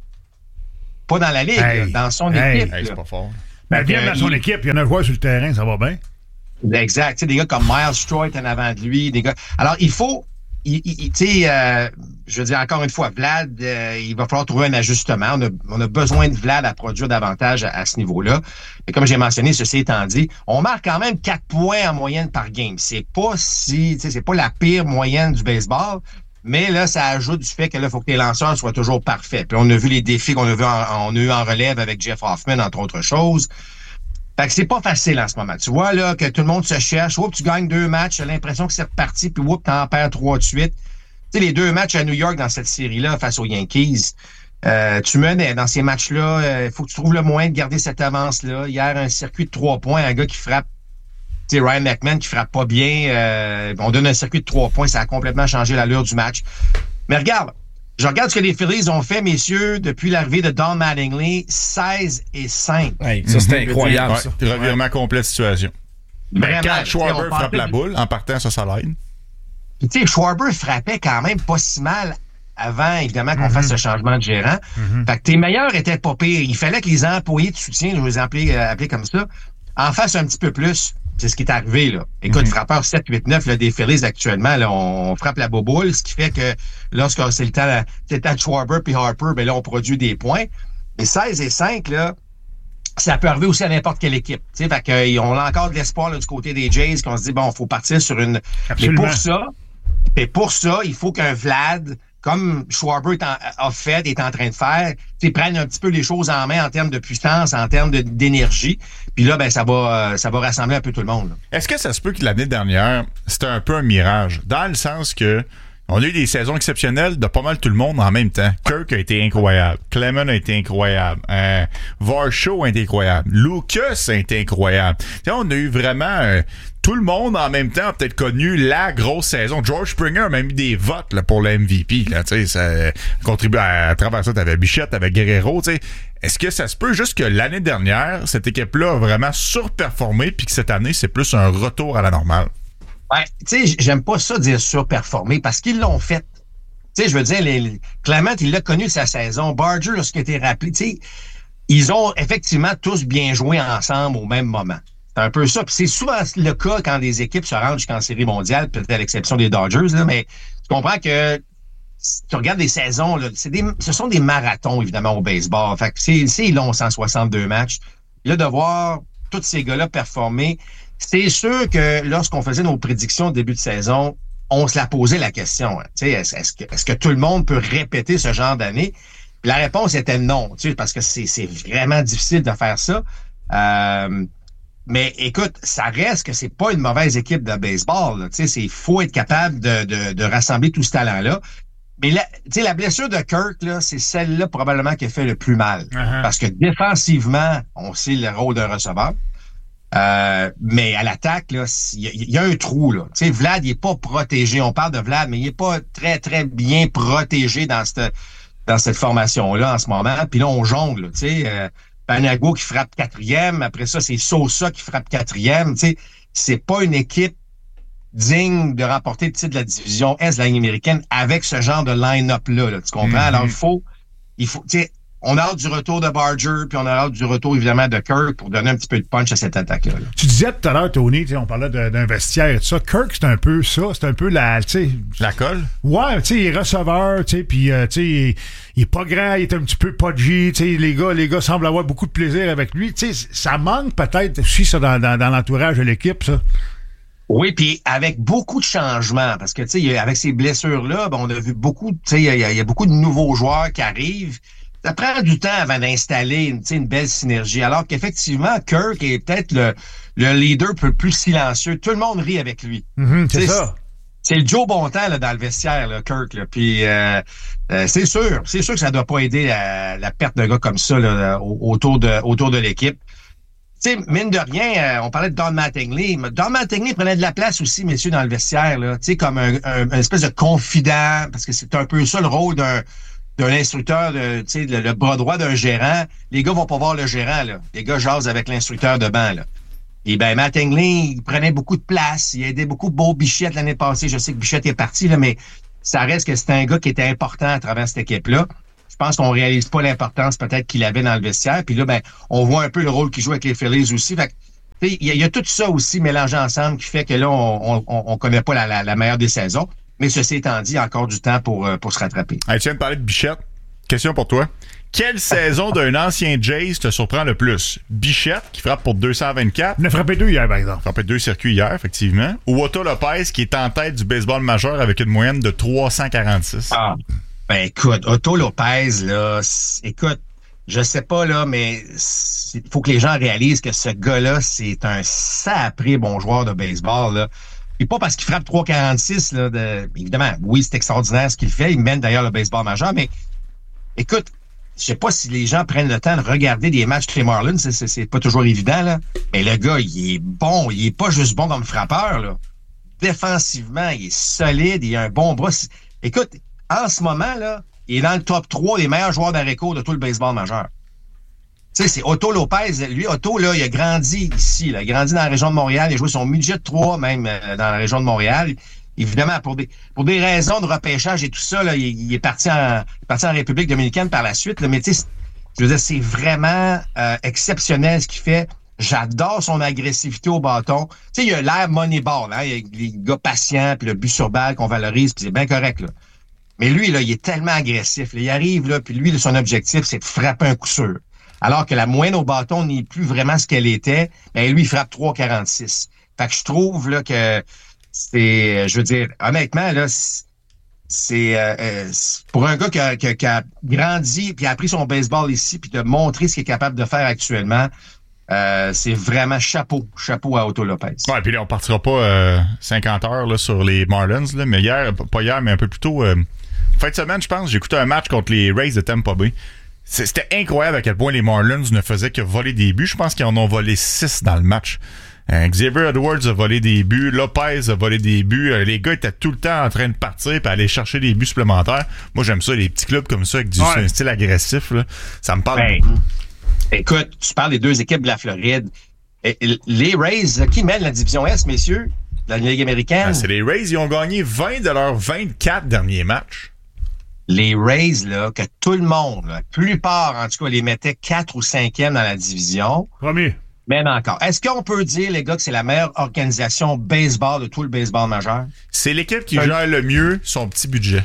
Pas dans la ligue, hey, là, dans son hey, équipe. Hey, c'est pas fort. Ben, bien dans son il... équipe, il y en a un joueur sur le terrain, ça va bien. Exact. Tu sais, des gars comme Miles Stroy en avant de lui. Des gars. Alors, il faut... Il, il, tu sais, euh, je veux dire, encore une fois, Vlad, euh, il va falloir trouver un ajustement. On a, on a besoin de Vlad à produire davantage à, à ce niveau-là. Et comme j'ai mentionné, ceci étant dit, on marque quand même quatre points en moyenne par game. C'est pas si, tu sais, c'est pas la pire moyenne du baseball, mais là, ça ajoute du fait que là, il faut que tes lanceurs soient toujours parfaits. Puis on a vu les défis qu'on a, vu en, on a eu en relève avec Jeff Hoffman, entre autres choses. Fait que c'est pas facile en ce moment. Tu vois, là, que tout le monde se cherche. Oups, tu gagnes deux matchs, t'as l'impression que c'est reparti, puis oups, t'en perds trois de suite. Tu sais, les deux matchs à New York dans cette série-là face aux Yankees, euh, tu menais dans ces matchs-là, il euh, faut que tu trouves le moyen de garder cette avance-là. Hier, un circuit de trois points, un gars qui frappe, tu sais, Ryan McMahon qui frappe pas bien, euh, on donne un circuit de trois points, ça a complètement changé l'allure du match. Mais regarde, je regarde ce que les Phillies ont fait, messieurs, depuis l'arrivée de Don Mattingly, seize et cinq. Hey, ça, c'était mm-hmm. incroyable, ouais, ça. Revirement ouais. complet de situation. Vraiment. Quand Schwarber frappe la boule, en partant, ça, ça l'aide. Tu sais, Schwarber frappait quand même pas si mal avant, évidemment, qu'on mm-hmm. fasse ce changement de gérant. Mm-hmm. Fait que tes meilleurs étaient pas pires. Il fallait que les employés de soutien, je vais les appeler, euh, appeler comme ça, en fassent un petit peu plus. C'est ce qui est arrivé, là. Écoute, mm-hmm. frappeur sept, huit, neuf, là, des Phillies actuellement, là, on frappe la boboule, ce qui fait que lorsque c'est le temps, c'est le temps de Schwarber puis Harper, ben là, on produit des points. Mais seize et cinq, là, ça peut arriver aussi à n'importe quelle équipe. Tu sais, fait qu'on a encore de l'espoir, là, du côté des Jays, qu'on se dit, bon, il faut partir sur une... Absolument. Mais pour ça, mais pour ça, il faut qu'un Vlad, comme Schwarber est en, a fait, est en train de faire, prenne un petit peu les choses en main en termes de puissance, en termes de, d'énergie. Puis là, ben ça va, ça va rassembler un peu tout le monde. Là. Est-ce que ça se peut que l'année dernière, c'était un peu un mirage? Dans le sens que on a eu des saisons exceptionnelles de pas mal tout le monde en même temps. Kirk a été incroyable. Clement a été incroyable. Euh, Varsho a été incroyable. Lucas a été incroyable. T'sais, on a eu vraiment... Euh, tout le monde en même temps a peut-être connu la grosse saison. George Springer a même eu des votes là, pour le M V P. Là, ça contribue à, à travers ça. T'avais Bichette, t'avais Guerrero. T'sais. Est-ce que ça se peut juste que l'année dernière, cette équipe-là a vraiment surperformé puis que cette année, c'est plus un retour à la normale? Ouais, tu sais, j'aime pas ça dire surperformer parce qu'ils l'ont fait. Tu sais, je veux dire, les, les, Clement, il l'a connu de sa saison. Barger, lorsqu'il a été rappelé, tu sais, ils ont effectivement tous bien joué ensemble au même moment. C'est un peu ça. Puis c'est souvent le cas quand des équipes se rendent jusqu'en série mondiale, peut-être à l'exception des Dodgers, là, mais tu comprends que si tu regardes des saisons, là, c'est des, ce sont des marathons, évidemment, au baseball. Fait que c'est, c'est long, cent soixante-deux matchs. Là, de voir tous ces gars-là performer, c'est sûr que lorsqu'on faisait nos prédictions au début de saison, on se la posait la question. Hein, est-ce, est-ce, que, est-ce que tout le monde peut répéter ce genre d'année? Puis la réponse était non, parce que c'est, c'est vraiment difficile de faire ça. Euh, mais écoute, ça reste que c'est pas une mauvaise équipe de baseball. Il faut être capable de, de, de rassembler tout ce talent-là. Mais la, la blessure de Kirk, là, c'est celle-là probablement qui a fait le plus mal. Uh-huh. Parce que défensivement, on sait le rôle d'un receveur. Euh, mais à l'attaque, il y, y a un trou. Là. Tu sais, Vlad, il est pas protégé. On parle de Vlad, mais il est pas très, très bien protégé dans cette, dans cette formation-là en ce moment. Puis là, on jongle. Tu sais, euh, Panago qui frappe quatrième. Après ça, c'est Sosa qui frappe quatrième. Tu sais, c'est pas une équipe digne de remporter le titre de la division Est de la Ligue américaine avec ce genre de line-up-là. Là, tu comprends? Mm-hmm. Alors, il faut... il faut tu sais, on a hâte du retour de Barger, puis on a hâte du retour, évidemment, de Kirk pour donner un petit peu de punch à cette attaque-là. Là. Tu disais tout à l'heure, Tony, on parlait de, d'un vestiaire et tout ça. Kirk, c'est un peu ça. C'est un peu la... La colle? Ouais, tu sais, il est receveur, tu sais, puis euh, tu sais, il, il est pas grand, il est un petit peu podgy, tu sais, les gars, les gars semblent avoir beaucoup de plaisir avec lui. Tu sais, ça manque peut-être aussi, ça, dans, dans, dans l'entourage de l'équipe, ça. Oui, puis avec beaucoup de changements, parce que, tu sais, avec ces blessures-là, ben, on a vu beaucoup, tu sais, il y, y a beaucoup de nouveaux joueurs qui arrivent. Ça prend du temps avant d'installer une, une belle synergie. Alors qu'effectivement, Kirk est peut-être le, le leader le plus silencieux. Tout le monde rit avec lui. Mm-hmm, c'est ça. C'est, c'est le Joe Bontemps là, dans le vestiaire, là, Kirk. Là. Puis euh, euh, c'est sûr, c'est sûr que ça doit pas aider la, la perte d'un gars comme ça là, autour de autour de l'équipe. Tu sais, mine de rien, euh, on parlait de Don Mattingly. Don Mattingly prenait de la place aussi, messieurs, dans le vestiaire, là. Tu sais, comme un, un, un espèce de confident, parce que c'est un peu ça le rôle d'un d'un instructeur, de, tu sais, le, le bras droit d'un gérant, les gars vont pas voir le gérant, là. Les gars jasent avec l'instructeur de banc, là. Et ben Matt Englin, il prenait beaucoup de place, il aidait beaucoup Beau Bichette l'année passée. Je sais que Bichette est parti, là, mais ça reste que c'était un gars qui était important à travers cette équipe-là. Je pense qu'on réalise pas l'importance peut-être qu'il avait dans le vestiaire. Puis là, ben, on voit un peu le rôle qu'il joue avec les Phillies aussi. Fait que, il y, y a tout ça aussi mélangé ensemble qui fait que là, on on, on connaît pas la, la, la meilleure des saisons. Mais ceci étant dit, encore du temps pour, pour se rattraper. Hey, tu viens de parler de Bichette. Question pour toi. Quelle saison d'un ancien Jays te surprend le plus? Bichette, qui frappe pour deux cent vingt-quatre. Il a frappé deux hier, par exemple. Il a frappé deux circuits hier, effectivement. Ou Otto Lopez, qui est en tête du baseball majeur avec une moyenne de trois cent quarante-six. Ah, ben écoute, Otto Lopez, là, écoute, je sais pas, là, mais il faut que les gens réalisent que ce gars-là, c'est un sapré bon joueur de baseball, là. Et pas parce qu'il frappe trois quarante-six, là, de, évidemment, oui, c'est extraordinaire ce qu'il fait. Il mène d'ailleurs le baseball majeur, mais écoute, je sais pas si les gens prennent le temps de regarder des matchs des Marlins, c'est, c'est, c'est pas toujours évident, là. Mais le gars, il est bon, il est pas juste bon comme frappeur, là. Défensivement, il est solide, il a un bon bras. Écoute, en ce moment, là, il est dans le top trois des meilleurs joueurs d'arrêt-court de tout le baseball majeur. Tu sais, c'est Otto Lopez. Lui, Otto, là, il a grandi ici. Là. Il a grandi dans la région de Montréal. Il a joué son midget trois, même, euh, dans la région de Montréal. Évidemment, pour des pour des raisons de repêchage et tout ça, là, il, il est parti en parti en République dominicaine par la suite. Là. Mais tu sais, je veux dire, c'est vraiment euh, exceptionnel ce qu'il fait. J'adore son agressivité au bâton. Tu sais, il a l'air Moneyball. Hein? Il y a les gars patients, puis le but sur balle qu'on valorise, puis c'est bien correct, là. Mais lui, là, il est tellement agressif. Là. Il arrive, là, puis lui, son objectif, c'est de frapper un coup sûr. Alors que la moyenne au bâton n'est plus vraiment ce qu'elle était, ben lui, il frappe trois quarante-six. Fait que je trouve là que c'est, je veux dire, honnêtement, là, c'est euh, pour un gars qui a, qui a, qui a grandi puis a appris son baseball ici puis de montrer ce qu'il est capable de faire actuellement, euh, c'est vraiment chapeau, chapeau à Otto Lopez. Ouais, puis là, on partira pas euh, cinquante heures là, sur les Marlins, là, mais hier, pas hier, mais un peu plus tôt, euh, fin de semaine, je pense, j'ai écouté un match contre les Rays de Tampa Bay. C'était incroyable à quel point les Marlins ne faisaient que voler des buts. Je pense qu'ils en ont volé six dans le match. Euh, Xavier Edwards a volé des buts. Lopez a volé des buts. Euh, les gars étaient tout le temps en train de partir et aller chercher des buts supplémentaires. Moi, j'aime ça, les petits clubs comme ça avec du ouais. style agressif. Là. Ça me parle ben, beaucoup. Écoute, tu parles des deux équipes de la Floride. Et, les Rays, qui mènent la division Est, messieurs, de la Ligue américaine? Ben, c'est les Rays. Ils ont gagné vingt de leurs vingt-quatre derniers matchs. Les Rays, là, que tout le monde, la plupart, en tout cas, les mettait quatre ou cinquième dans la division. Premier. Même encore. Est-ce qu'on peut dire, les gars, que c'est la meilleure organisation baseball de tout le baseball majeur? C'est l'équipe qui gère le mieux son petit budget.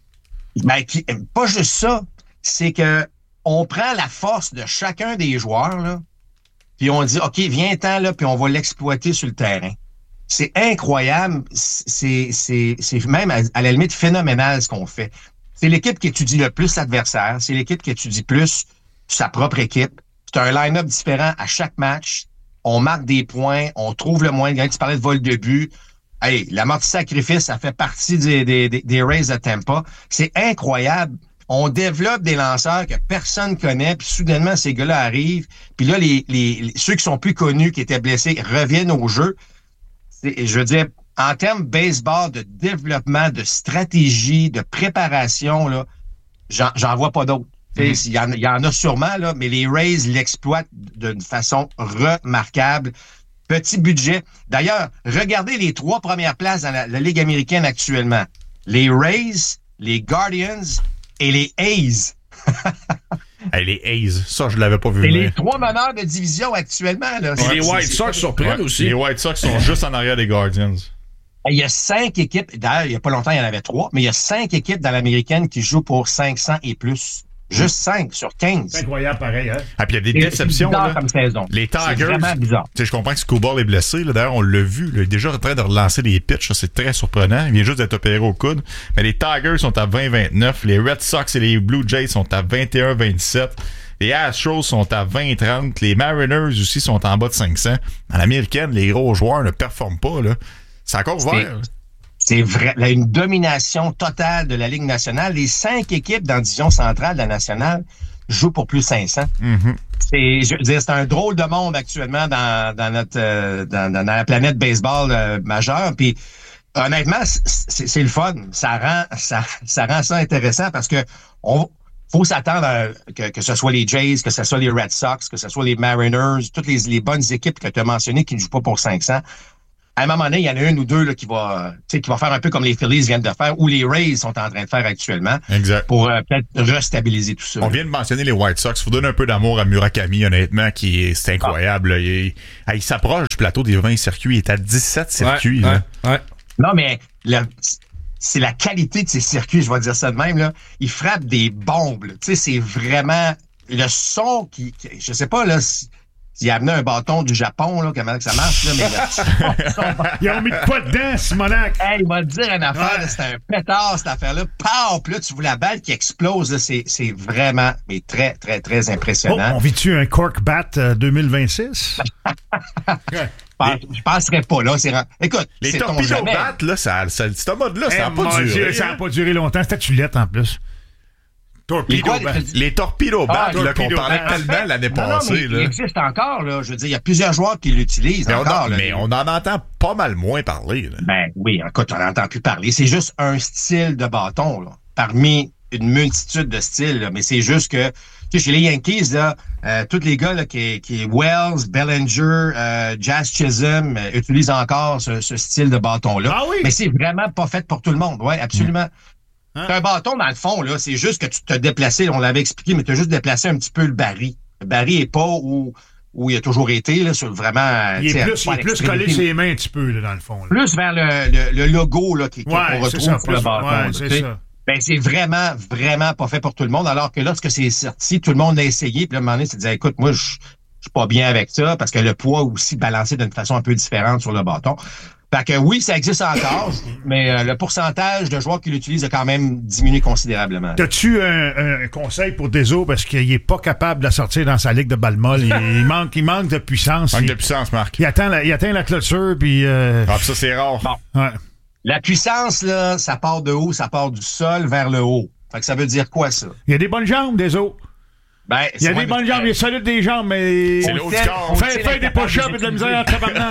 Ben, qui, pas juste ça. C'est que on prend la force de chacun des joueurs, là, puis on dit, OK, viens-t'en, là, puis on va l'exploiter sur le terrain. C'est incroyable. C'est, c'est, c'est même, à, à la limite, phénoménal ce qu'on fait. C'est l'équipe qui étudie le plus l'adversaire. C'est l'équipe qui étudie plus sa propre équipe. C'est un line-up différent à chaque match. On marque des points. On trouve le moyen de gagner. Tu parlais de vol de but. Hey, l'amorti-sacrifice, ça fait partie des, des, des Rays de Tampa. C'est incroyable. On développe des lanceurs que personne connaît. Puis soudainement, ces gars-là arrivent. Puis là, les, les, les ceux qui sont plus connus, qui étaient blessés, reviennent au jeu. C'est, je veux dire... En termes baseball, de développement, de stratégie, de préparation, là, j'en, j'en vois pas d'autres. Mm-hmm. Il y en, il y en a sûrement, là, mais les Rays l'exploitent d'une façon remarquable. Petit budget. D'ailleurs, regardez les trois premières places dans la, la Ligue américaine actuellement. Les Rays, les Guardians et les A's. Hey, les A's, ça, je l'avais pas vu. C'est les trois meneurs de division actuellement. Là. Et les White Sox surprennent ouais, aussi. Les White Sox sont juste en arrière des Guardians. Il y a cinq équipes, d'ailleurs, il n'y a pas longtemps, il y en avait trois, mais il y a cinq équipes dans l'américaine qui jouent pour cinq cents et plus. Juste cinq sur quinze. C'est incroyable, pareil. Hein? Ah, puis il y a des déceptions. C'est là. Comme saison. Les Tigers. C'est vraiment bizarre. Tu sais, je comprends que Scoball est blessé. Là. D'ailleurs, on l'a vu. Là. Il est déjà en train de relancer les pitchs. Ça, c'est très surprenant. Il vient juste d'être opéré au coude. Mais les Tigers sont à vingt vingt-neuf. Les Red Sox et les Blue Jays sont à vingt et un vingt-sept. Les Astros sont à vingt trente. Les Mariners aussi sont en bas de cinq cents. Dans l'américaine, les gros joueurs ne performent pas. Là. C'est encore ouvert. C'est vrai, là, une domination totale de la Ligue nationale. Les cinq équipes dans la division centrale de la nationale jouent pour plus de cinq cents. Mm-hmm. C'est, je veux dire, c'est un drôle de monde actuellement dans, dans notre euh, dans, dans la planète baseball euh, majeure. Puis honnêtement, c'est, c'est le fun. Ça rend ça, ça rend ça intéressant parce que on faut s'attendre à, que, que ce soit les Jays, que ce soit les Red Sox, que ce soit les Mariners, toutes les, les bonnes équipes que tu as mentionnées qui ne jouent pas pour cinq cents. À un moment donné, il y en a une ou deux là, qui va, qui va faire un peu comme les Phillies viennent de faire ou les Rays sont en train de faire actuellement. Exact. Pour euh, peut-être restabiliser tout ça. On vient de mentionner les White Sox. Faut donner un peu d'amour à Murakami, honnêtement, qui est, c'est incroyable. Ah. Il, il s'approche du plateau des vingt circuits. Il est à dix-sept circuits. Ouais, là. Ouais, ouais. Non, mais le, c'est la qualité de ces circuits, je vais dire ça de même. Là. Il frappe des bombes. Tu sais, c'est vraiment le son qui, qui je sais pas là. Il a amené un bâton du Japon, là, comment ça marche, là, mais le son, ils ont mis de quoi dedans, Simonac? Hey, il m'a dit une affaire, ouais. C'était un pétard, cette affaire-là. Pow! Puis là, tu vois la balle qui explose, là, c'est, c'est vraiment, mais très, très, très impressionnant. Oh, on vit-tu un cork bat euh, deux mille vingt-six? Je penserais pas, là. C'est... Écoute, les c'est torpedo bat, là, ça, ça, ce mode-là, ça n'a hey, pas duré. Ça n'a pas duré longtemps. C'était Tulette, en plus. Torpedo les, bat. les torpedo bat, ah, là, qu'on parlait bat. tellement l'année non, passée. Non, là. Il existe encore, là. Je veux dire, il y a plusieurs joueurs qui l'utilisent mais encore. On en, là, mais on en entend pas mal moins parler. Là. Ben oui, écoute, on n'entend plus parler. C'est juste un style de bâton, là, parmi une multitude de styles. Là. Mais c'est juste que, tu sais, chez les Yankees, là, euh, tous les gars, là, qui, qui Wells, Bellinger, euh, Jazz Chisholm, euh, utilisent encore ce, ce style de bâton-là. Ah oui? Mais c'est vraiment pas fait pour tout le monde. Oui, absolument. Mmh. Hein? C'est un bâton, dans le fond, là, c'est juste que tu t'as déplacé, on l'avait expliqué, mais tu as juste déplacé un petit peu le baril. Le baril est pas où, où il a toujours été, là, sur vraiment... Il est plus, il est plus collé ses mains un petit peu, là, dans le fond. Là. Plus vers le, le, le logo là, qui, ouais, qu'on retrouve ça, sur le bâton. Ouais, là, c'est ça. Ben, c'est vraiment, vraiment pas fait pour tout le monde, alors que lorsque c'est sorti, tout le monde l'a essayé, puis à un moment donné, c'est dit, écoute, moi, je suis pas bien avec ça, parce que le poids aussi balancé d'une façon un peu différente sur le bâton. Fait que oui, ça existe encore, mais euh, le pourcentage de joueurs qui l'utilisent a quand même diminué considérablement. T'as-tu un, un conseil pour Deso parce qu'il est pas capable de la sortir dans sa ligue de balle molle? il, il, manque, il manque de puissance. Il manque il, de puissance, Marc. Il atteint la, il atteint la clôture, puis... Euh... Ah, ça, c'est rare. Bon. Ouais. La puissance, là, ça part de haut, ça part du sol vers le haut. Fait que ça veut dire quoi, ça? Il y a des bonnes jambes, Deso. Ben, il y a des bonnes jambes, il est solide des jambes, mais... C'est le haut du corps. Fait, fait des push-ups et de la misère en tabarnak.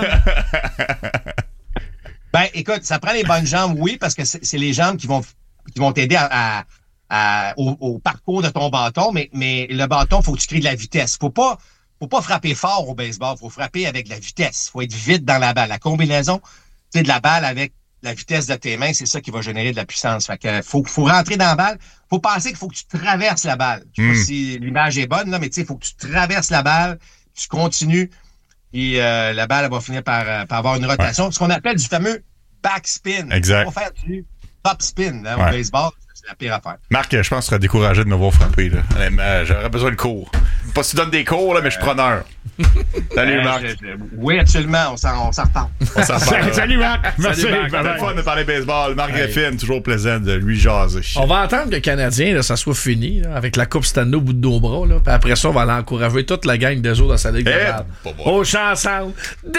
Ben, écoute, ça prend les bonnes jambes, oui, parce que c'est, c'est les jambes qui vont qui vont t'aider à, à, à, au, au parcours de ton bâton, mais, mais le bâton, faut que tu crées de la vitesse. Faut pas, faut pas frapper fort au baseball, faut frapper avec de la vitesse. Faut être vite dans la balle. La combinaison, tu sais, de la balle avec la vitesse de tes mains, c'est ça qui va générer de la puissance. Fait que faut, faut rentrer dans la balle. Faut penser qu'il faut que tu traverses la balle. Je sais mm. pas si l'image est bonne, là, mais tu sais, il faut que tu traverses la balle, tu continues. Et euh, la balle elle va finir par, euh, par avoir une rotation. Ouais. Ce qu'on appelle du fameux backspin. Exact. On va faire du top spin hein, ouais. au baseball. C'est la pire affaire. Marc, je pense que tu seras découragé de me voir frapper. Là. Honnêtement, j'aurais besoin de cours. Pas si tu donnes des cours, là, mais je suis preneur. Salut, euh, Marc. Je, je, oui, absolument. On s'en, on s'en reparle. On s'en reparle. Salut, Marc. Merci. Salut, Marc. C'était le fun de parler baseball. Marc hey. Griffin, toujours plaisant de lui jaser. On va attendre que le Canadien, là, ça soit fini, là, avec la Coupe Stanley au bout de nos bras. Là. Puis après ça, on va aller encourager toute la gang des autres dans sa ligue hey, de balle. Au champ ensemble.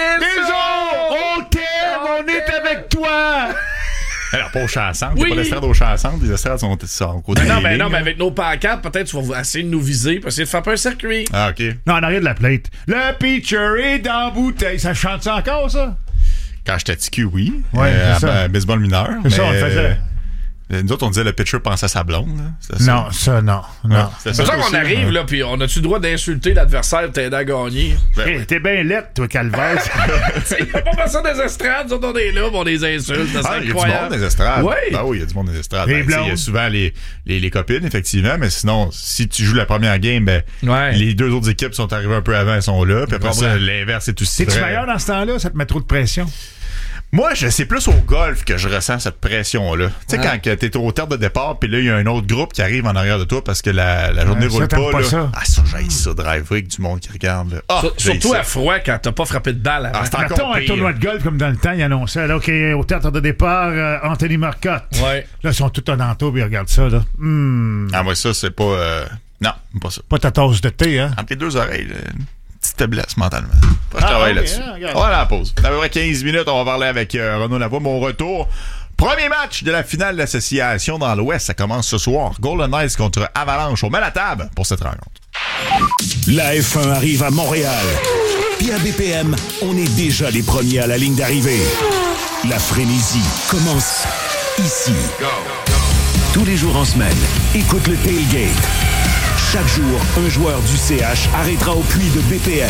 Deso! OK, on est avec toi! Alors, pas au champ ensemble. Oui. T'es pas l'estrade au champ ensemble. Les estrades sont, sont au côté. Non, mais non, mais avec nos pancartes, peut-être tu vas essayer de nous viser pour essayer de faire pas un circuit. Ah, OK. Non, en arrière de la plate. Le pitcher est dans la bouteille. Ça chante ça encore, ça? Quand j'étais T Q, oui. Ouais, euh, c'est ça. À baseball mineur. C'est ça, on le faisait. Nous autres, on disait le pitcher pense à sa blonde. Là. Ça. Non, ça, non. non. C'est ça, ça qu'on arrive, là, puis on a-tu le droit d'insulter l'adversaire pour t'aider à gagner? Ben, hey, t'es bien laide, toi, Calvaire. Il n'y a pas personne des estrades, nous autres, on est là, on les insulte. Ah, il y a du monde des estrades. Oui. Ah oui, il y a du monde des estrades. Ben, il y a souvent les, les, les copines, effectivement, mais sinon, si tu joues la première game, ben, ouais. les deux autres équipes sont arrivées un peu avant, elles sont là, puis après ça, l'inverse est aussi. Es-tu meilleur dans ce temps-là? Ça te met trop de pression? Moi, je, c'est plus au golf que je ressens cette pression-là. Tu sais, ah. quand t'es au terme de départ, puis là, il y a un autre groupe qui arrive en arrière de toi parce que la, la journée ouais, roule pas. pas là. Ça. Ah, ça, j'haïs ça, driver avec du monde qui regarde. Là. Ah, surtout ça. à froid quand t'as pas frappé de balle. Ah, c'est encore un tournoi de golf comme dans le temps, il annonçait. Là, OK, au terme de départ, euh, Anthony Marcotte. Ouais. Là, ils sont tous en entour, puis ils regardent ça. Là. Mm. Ah, moi, ça, c'est pas. Euh... Non, pas ça. Pas ta tasse de thé, hein? Entre les deux oreilles, là. Petite faiblesse mentalement. Pas je ah, travaille okay, là-dessus. Hein, on va à la pause. À peu près quinze minutes, on va parler avec euh, Renaud Lavoie. Mon retour. Premier match de la finale d'association dans l'Ouest. Ça commence ce soir. Golden Knights contre Avalanche. On met la table pour cette rencontre. La F un arrive à Montréal. Puis à B P M, on est déjà les premiers à la ligne d'arrivée. La frénésie commence ici. Go. tous les jours en semaine. Écoute le Tailgate. Chaque jour, un joueur du C H arrêtera au puits de B P M.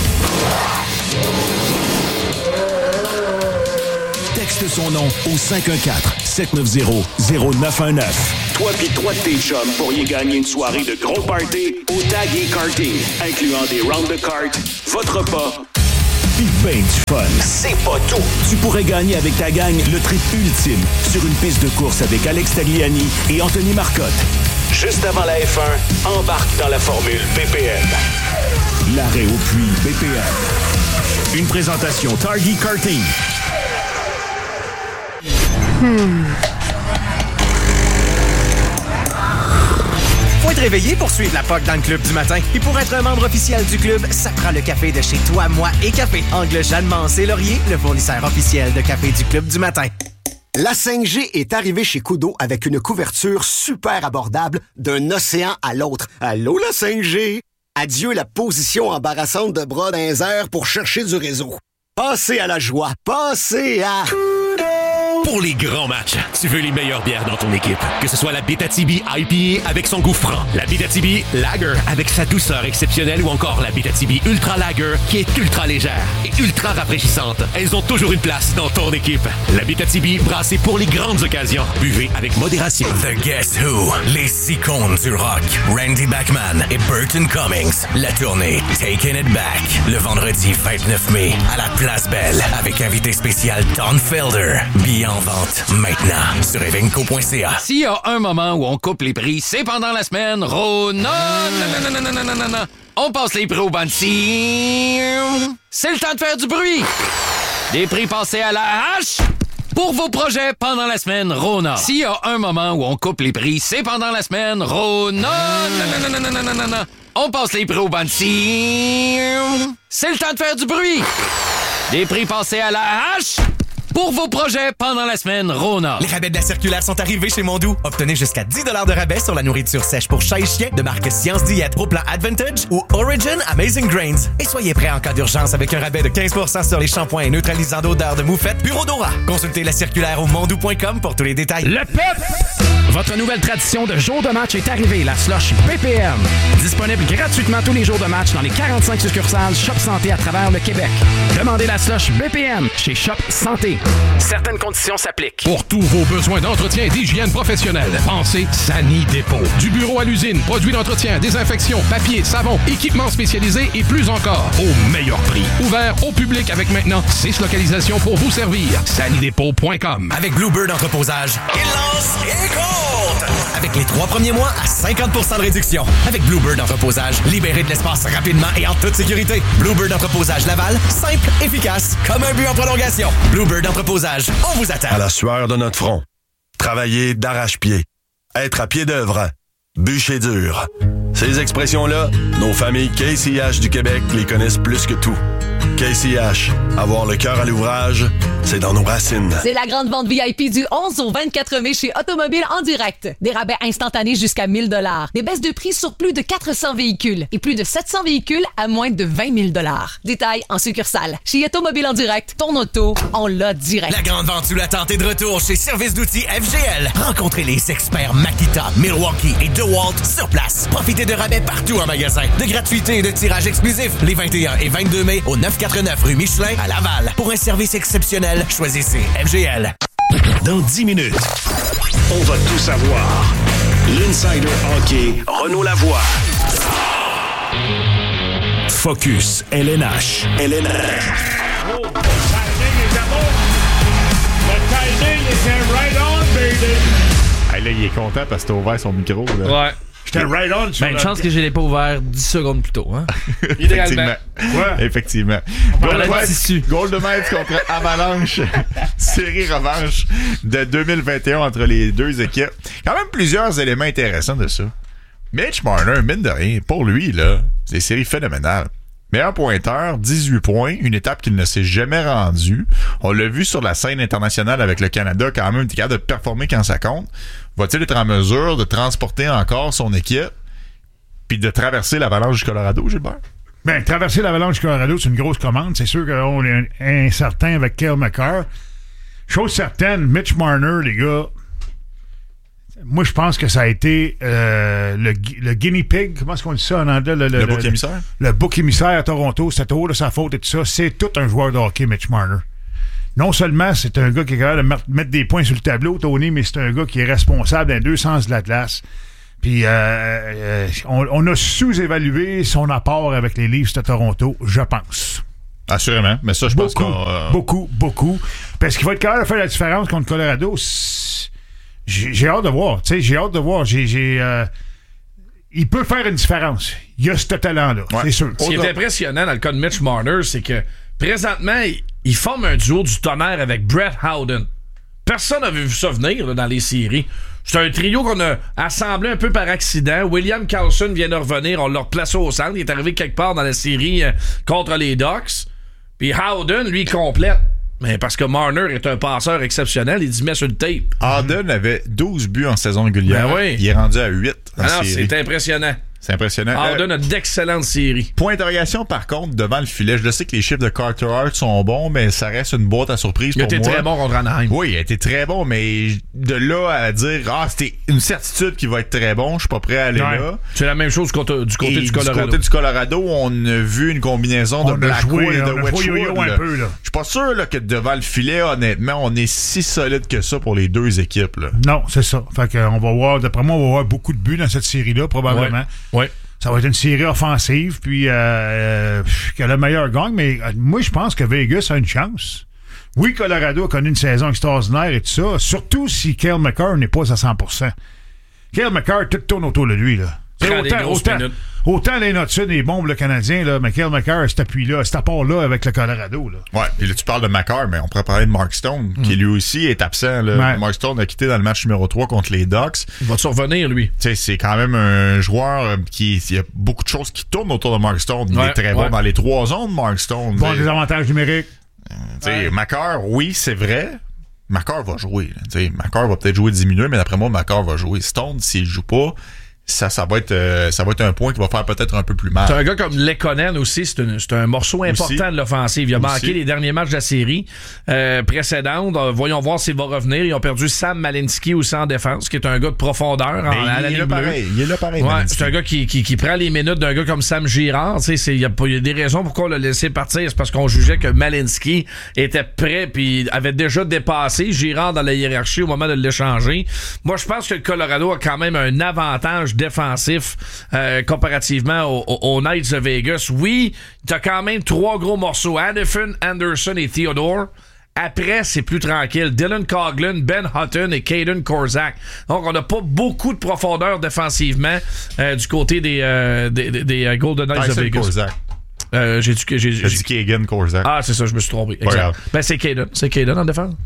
Texte son nom au cinq un quatre, sept neuf zéro, zéro neuf un neuf. Toi pis trois de tes chums pourriez gagner une soirée de gros party au Tag et Karting, incluant des rounds de cartes, votre repas, pis ben du fun. C'est pas tout. Tu pourrais gagner avec ta gang le trip ultime sur une piste de course avec Alex Tagliani et Anthony Marcotte. Juste avant la F un, embarque dans la formule B P M. L'arrêt au puits B P M. Une présentation Target Karting. Hmm. Faut être réveillé pour suivre la P O C dans le club du matin. Et pour être un membre officiel du club, ça prend le café de chez Toi, Moi et Café. Angle Jeanne Mancé Laurier, le fournisseur officiel de café du club du matin. La cinq G est arrivée chez Koodo avec une couverture super abordable d'un océan à l'autre. Allô, la cinq G? Adieu la position embarrassante de bras dans les airs pour chercher du réseau. Passez à la joie. Passez à... Pour les grands matchs, tu veux les meilleures bières dans ton équipe. Que ce soit la Abitibi I P A avec son goût franc, la Abitibi Lager avec sa douceur exceptionnelle ou encore la Abitibi Ultra Lager qui est ultra légère et ultra rafraîchissante. Elles ont toujours une place dans ton équipe. La Abitibi brassée pour les grandes occasions. Buvez avec modération. The Guess Who, les icônes du rock, Randy Bachman et Burton Cummings. La tournée Taking It Back, le vendredi vingt-neuf mai à la Place Belle avec invité spécial Don Felder. Billets en vente maintenant sur evenco point c a. S'il y a un moment où on coupe les prix, c'est pendant la semaine Rona. Non, non, non, non, non, non, non, non. On passe les prix au bandit. C'est le temps de faire du bruit. Des prix passés à la hache pour vos projets pendant la semaine Rona. S'il y a un moment où on coupe les prix, c'est pendant la semaine Rona. Non, non, non, non, non, non, non, non. On passe les prix au bandit. C'est le temps de faire du bruit. Des prix passés à la hache pour vos projets pendant la semaine Rona. Les rabais de la circulaire sont arrivés chez Mondou. Obtenez jusqu'à dix dollars de rabais sur la nourriture sèche pour chat et chien de marque Science Diète au plan Advantage ou Origin Amazing Grains. Et soyez prêts en cas d'urgence avec un rabais de quinze pour cent sur les shampoings et neutralisants d'odeur de moufette Bureau Dora. Consultez la circulaire au mondou point com pour tous les détails. Le P E P! Votre nouvelle tradition de jour de match est arrivée, la slush B P M. Disponible gratuitement tous les jours de match dans les quarante-cinq succursales Shop Santé à travers le Québec. Demandez la slush B P M chez Shop Santé. Certaines conditions s'appliquent. Pour tous vos besoins d'entretien et d'hygiène professionnelle, pensez Sani Dépôt. Du bureau à l'usine, produits d'entretien, désinfection, papier, savon, équipements spécialisés et plus encore, au meilleur prix. Ouvert au public avec maintenant six localisations pour vous servir. sani dépôt point com. Avec Bluebird Entreposage, il lance et compte! Avec les trois premiers mois à cinquante pour cent de réduction. Avec Bluebird Entreposage, libérez de l'espace rapidement et en toute sécurité. Bluebird Entreposage Laval, simple, efficace, comme un but en prolongation. Bluebird Entreposage, on vous attend. À la sueur de notre front, travailler d'arrache-pied, être à pied d'œuvre, bûcher dur. Ces expressions-là, nos familles K C H du Québec les connaissent plus que tout. K C H, avoir le cœur à l'ouvrage, c'est dans nos racines. C'est la grande vente V I P du onze au vingt-quatre mai chez Automobile en direct. Des rabais instantanés jusqu'à mille dollars. Des baisses de prix sur plus de quatre cents véhicules et plus de sept cents véhicules à moins de vingt mille dollars. Détails en succursale. Chez Automobile en direct, ton auto, on l'a direct. La grande vente sous la tente est de retour chez Service d'outils F G L. Rencontrez les experts Makita, Milwaukee et DeWalt sur place. Profitez de rabais partout en magasin. De gratuité et de tirage exclusif les vingt et un et vingt-deux mai au neuf cent quatre-vingt-neuf rue Michelin à Laval. Pour un service exceptionnel, choisissez F G L. Dans dix minutes, on va tout savoir. L'Insider Hockey, Renaud Lavoie. Focus, L N H. L N H. Oh, le timing est à bon. Le timing était right on, baby. Hey, là, il est content parce que t'as ouvert son micro. Là. Ouais. J'étais right on sur Ben, une le... chance que je l'ai pas ouvert dix secondes plus tôt, hein? Effectivement. Ouais. Effectivement. Golden Knights contre Avalanche. Série revanche de deux mille vingt et un entre les deux équipes. Quand même plusieurs éléments intéressants de ça. Mitch Marner, mine de rien, pour lui, là, c'est des séries phénoménales. Meilleur pointeur, dix-huit points, une étape qu'il ne s'est jamais rendue. On l'a vu sur la scène internationale avec le Canada, quand même, il est capable de performer quand ça compte. Va-t-il être en mesure de transporter encore son équipe puis de traverser l'Avalanche du Colorado, Gilbert? Ben, traverser l'Avalanche du Colorado, c'est une grosse commande. C'est sûr qu'on est incertain avec Cale Makar. Chose certaine, Mitch Marner, les gars, moi, je pense que ça a été euh, le, le guinea pig, comment est-ce qu'on dit ça en anglais? Le, le, le bouc émissaire? Le, le bouc émissaire à Toronto, c'était trop de sa faute et tout ça. C'est tout un joueur de hockey, Mitch Marner. Non seulement c'est un gars qui est capable de mettre des points sur le tableau, Tony, mais c'est un gars qui est responsable dans les deux sens de la glace. Puis euh, euh, on, on a sous-évalué son apport avec les Leafs de Toronto, je pense. Assurément, mais ça, je pense beaucoup, qu'on... Euh... Beaucoup, beaucoup. Parce qu'il va être capable de faire la différence contre Colorado. J'ai, j'ai hâte de voir. Tu sais, j'ai hâte de voir. J'ai... j'ai euh, il peut faire une différence. Il a ce talent-là, ouais. C'est sûr. Ce qui est impressionnant dans le cas de Mitch Marner, c'est que présentement, il, il forme un duo du tonnerre avec Brett Howden. Personne n'avait vu ça venir là, dans les séries. C'est un trio qu'on a assemblé un peu par accident. William Karlsson vient de revenir. On l'a replacé au centre. Il est arrivé quelque part dans la série euh, contre les Ducks. Puis Howden, lui, complète. Mais parce que Marner est un passeur exceptionnel, il dit met sur le tape. Howden avait douze buts en saison régulière. Ben oui. Il est rendu à huit en Alors, série. C'est impressionnant. C'est impressionnant. Howden a d'excellentes séries. Point d'interrogation, par contre, devant le filet. Je sais que les chiffres de Carter Hart sont bons, mais ça reste une boîte à surprise pour moi. Il a été très bon contre Anaheim. Oui, il a été très bon, mais de là à dire « Ah, c'était une certitude qu'il va être très bon », je suis pas prêt à aller ouais. là. C'est la même chose du côté, du, côté du Colorado. Du côté du Colorado, on a vu une combinaison on de Blackwood et de Wedgwood. Je suis pas sûr là, que devant le filet, honnêtement, on est si solide que ça pour les deux équipes. Là. Non, c'est ça. Fait qu'on va voir, d'après moi, on va voir beaucoup de buts dans cette série-là, probablement. Oui. Ouais. Ça va être une série offensive, puis euh, euh, que le meilleur gagne, mais euh, moi, je pense que Vegas a une chance. Oui, Colorado a connu une saison extraordinaire et tout ça, surtout si Cale Makar n'est pas à cent pour cent. Cale Makar, tout tourne autour de lui, là. Autant, autant, autant les notes sud et bombes le Canadien, là, mais Cale Makar, cet appui-là, cet apport-là avec le Colorado. Là. Ouais, puis là, tu parles de Makar, mais on pourrait parler de Mark Stone, mm. qui lui aussi est absent. Là. Ouais. Mark Stone a quitté dans le match numéro trois contre les Ducks. Il va-tu revenir, lui? Tu sais, c'est quand même un joueur qui... Il y a beaucoup de choses qui tournent autour de Mark Stone. Il ouais, est très ouais. bon dans les trois zones, Mark Stone. Bon, des avantages numériques. Euh, tu sais, ouais. Makar, oui, c'est vrai. Makar va jouer. Makar va peut-être jouer dix minutes, mais d'après moi, Makar va jouer. Stone, s'il joue pas... Ça, ça va être, euh, ça va être un point qui va faire peut-être un peu plus mal. C'est un gars comme Lekonen aussi, c'est, une, c'est un morceau important aussi, de l'offensive. Il a aussi. manqué les derniers matchs de la série euh, précédente. Voyons voir s'il va revenir. Ils ont perdu Sam Malinsky aussi en défense, qui est un gars de profondeur en, à la ligne bleue. Pareil. Il est là pareil. Ouais, c'est un gars qui, qui, qui prend les minutes d'un gars comme Sam Girard. Il y, y a des raisons pourquoi on l'a laissé partir. C'est parce qu'on jugeait que Malinsky était prêt puis avait déjà dépassé Girard dans la hiérarchie au moment de l'échanger. Moi, je pense que le Colorado a quand même un avantage défensif euh, comparativement aux, aux Knights de Vegas. Oui, t'as quand même trois gros morceaux. Hanifin, Anderson et Theodore. Après, c'est plus tranquille. Dylan Coghlan, Ben Hutton et Caden Korczak. Donc, on n'a pas beaucoup de profondeur défensivement euh, du côté des, euh, des, des, des Golden Knights Tyson de Vegas. Korczak. Euh, j'ai dit que j'ai, j'ai dit Kagan Korczak. Ah, c'est ça, je me suis trompé. Exact. Ouais, ben, c'est Caden. C'est Caden en défense.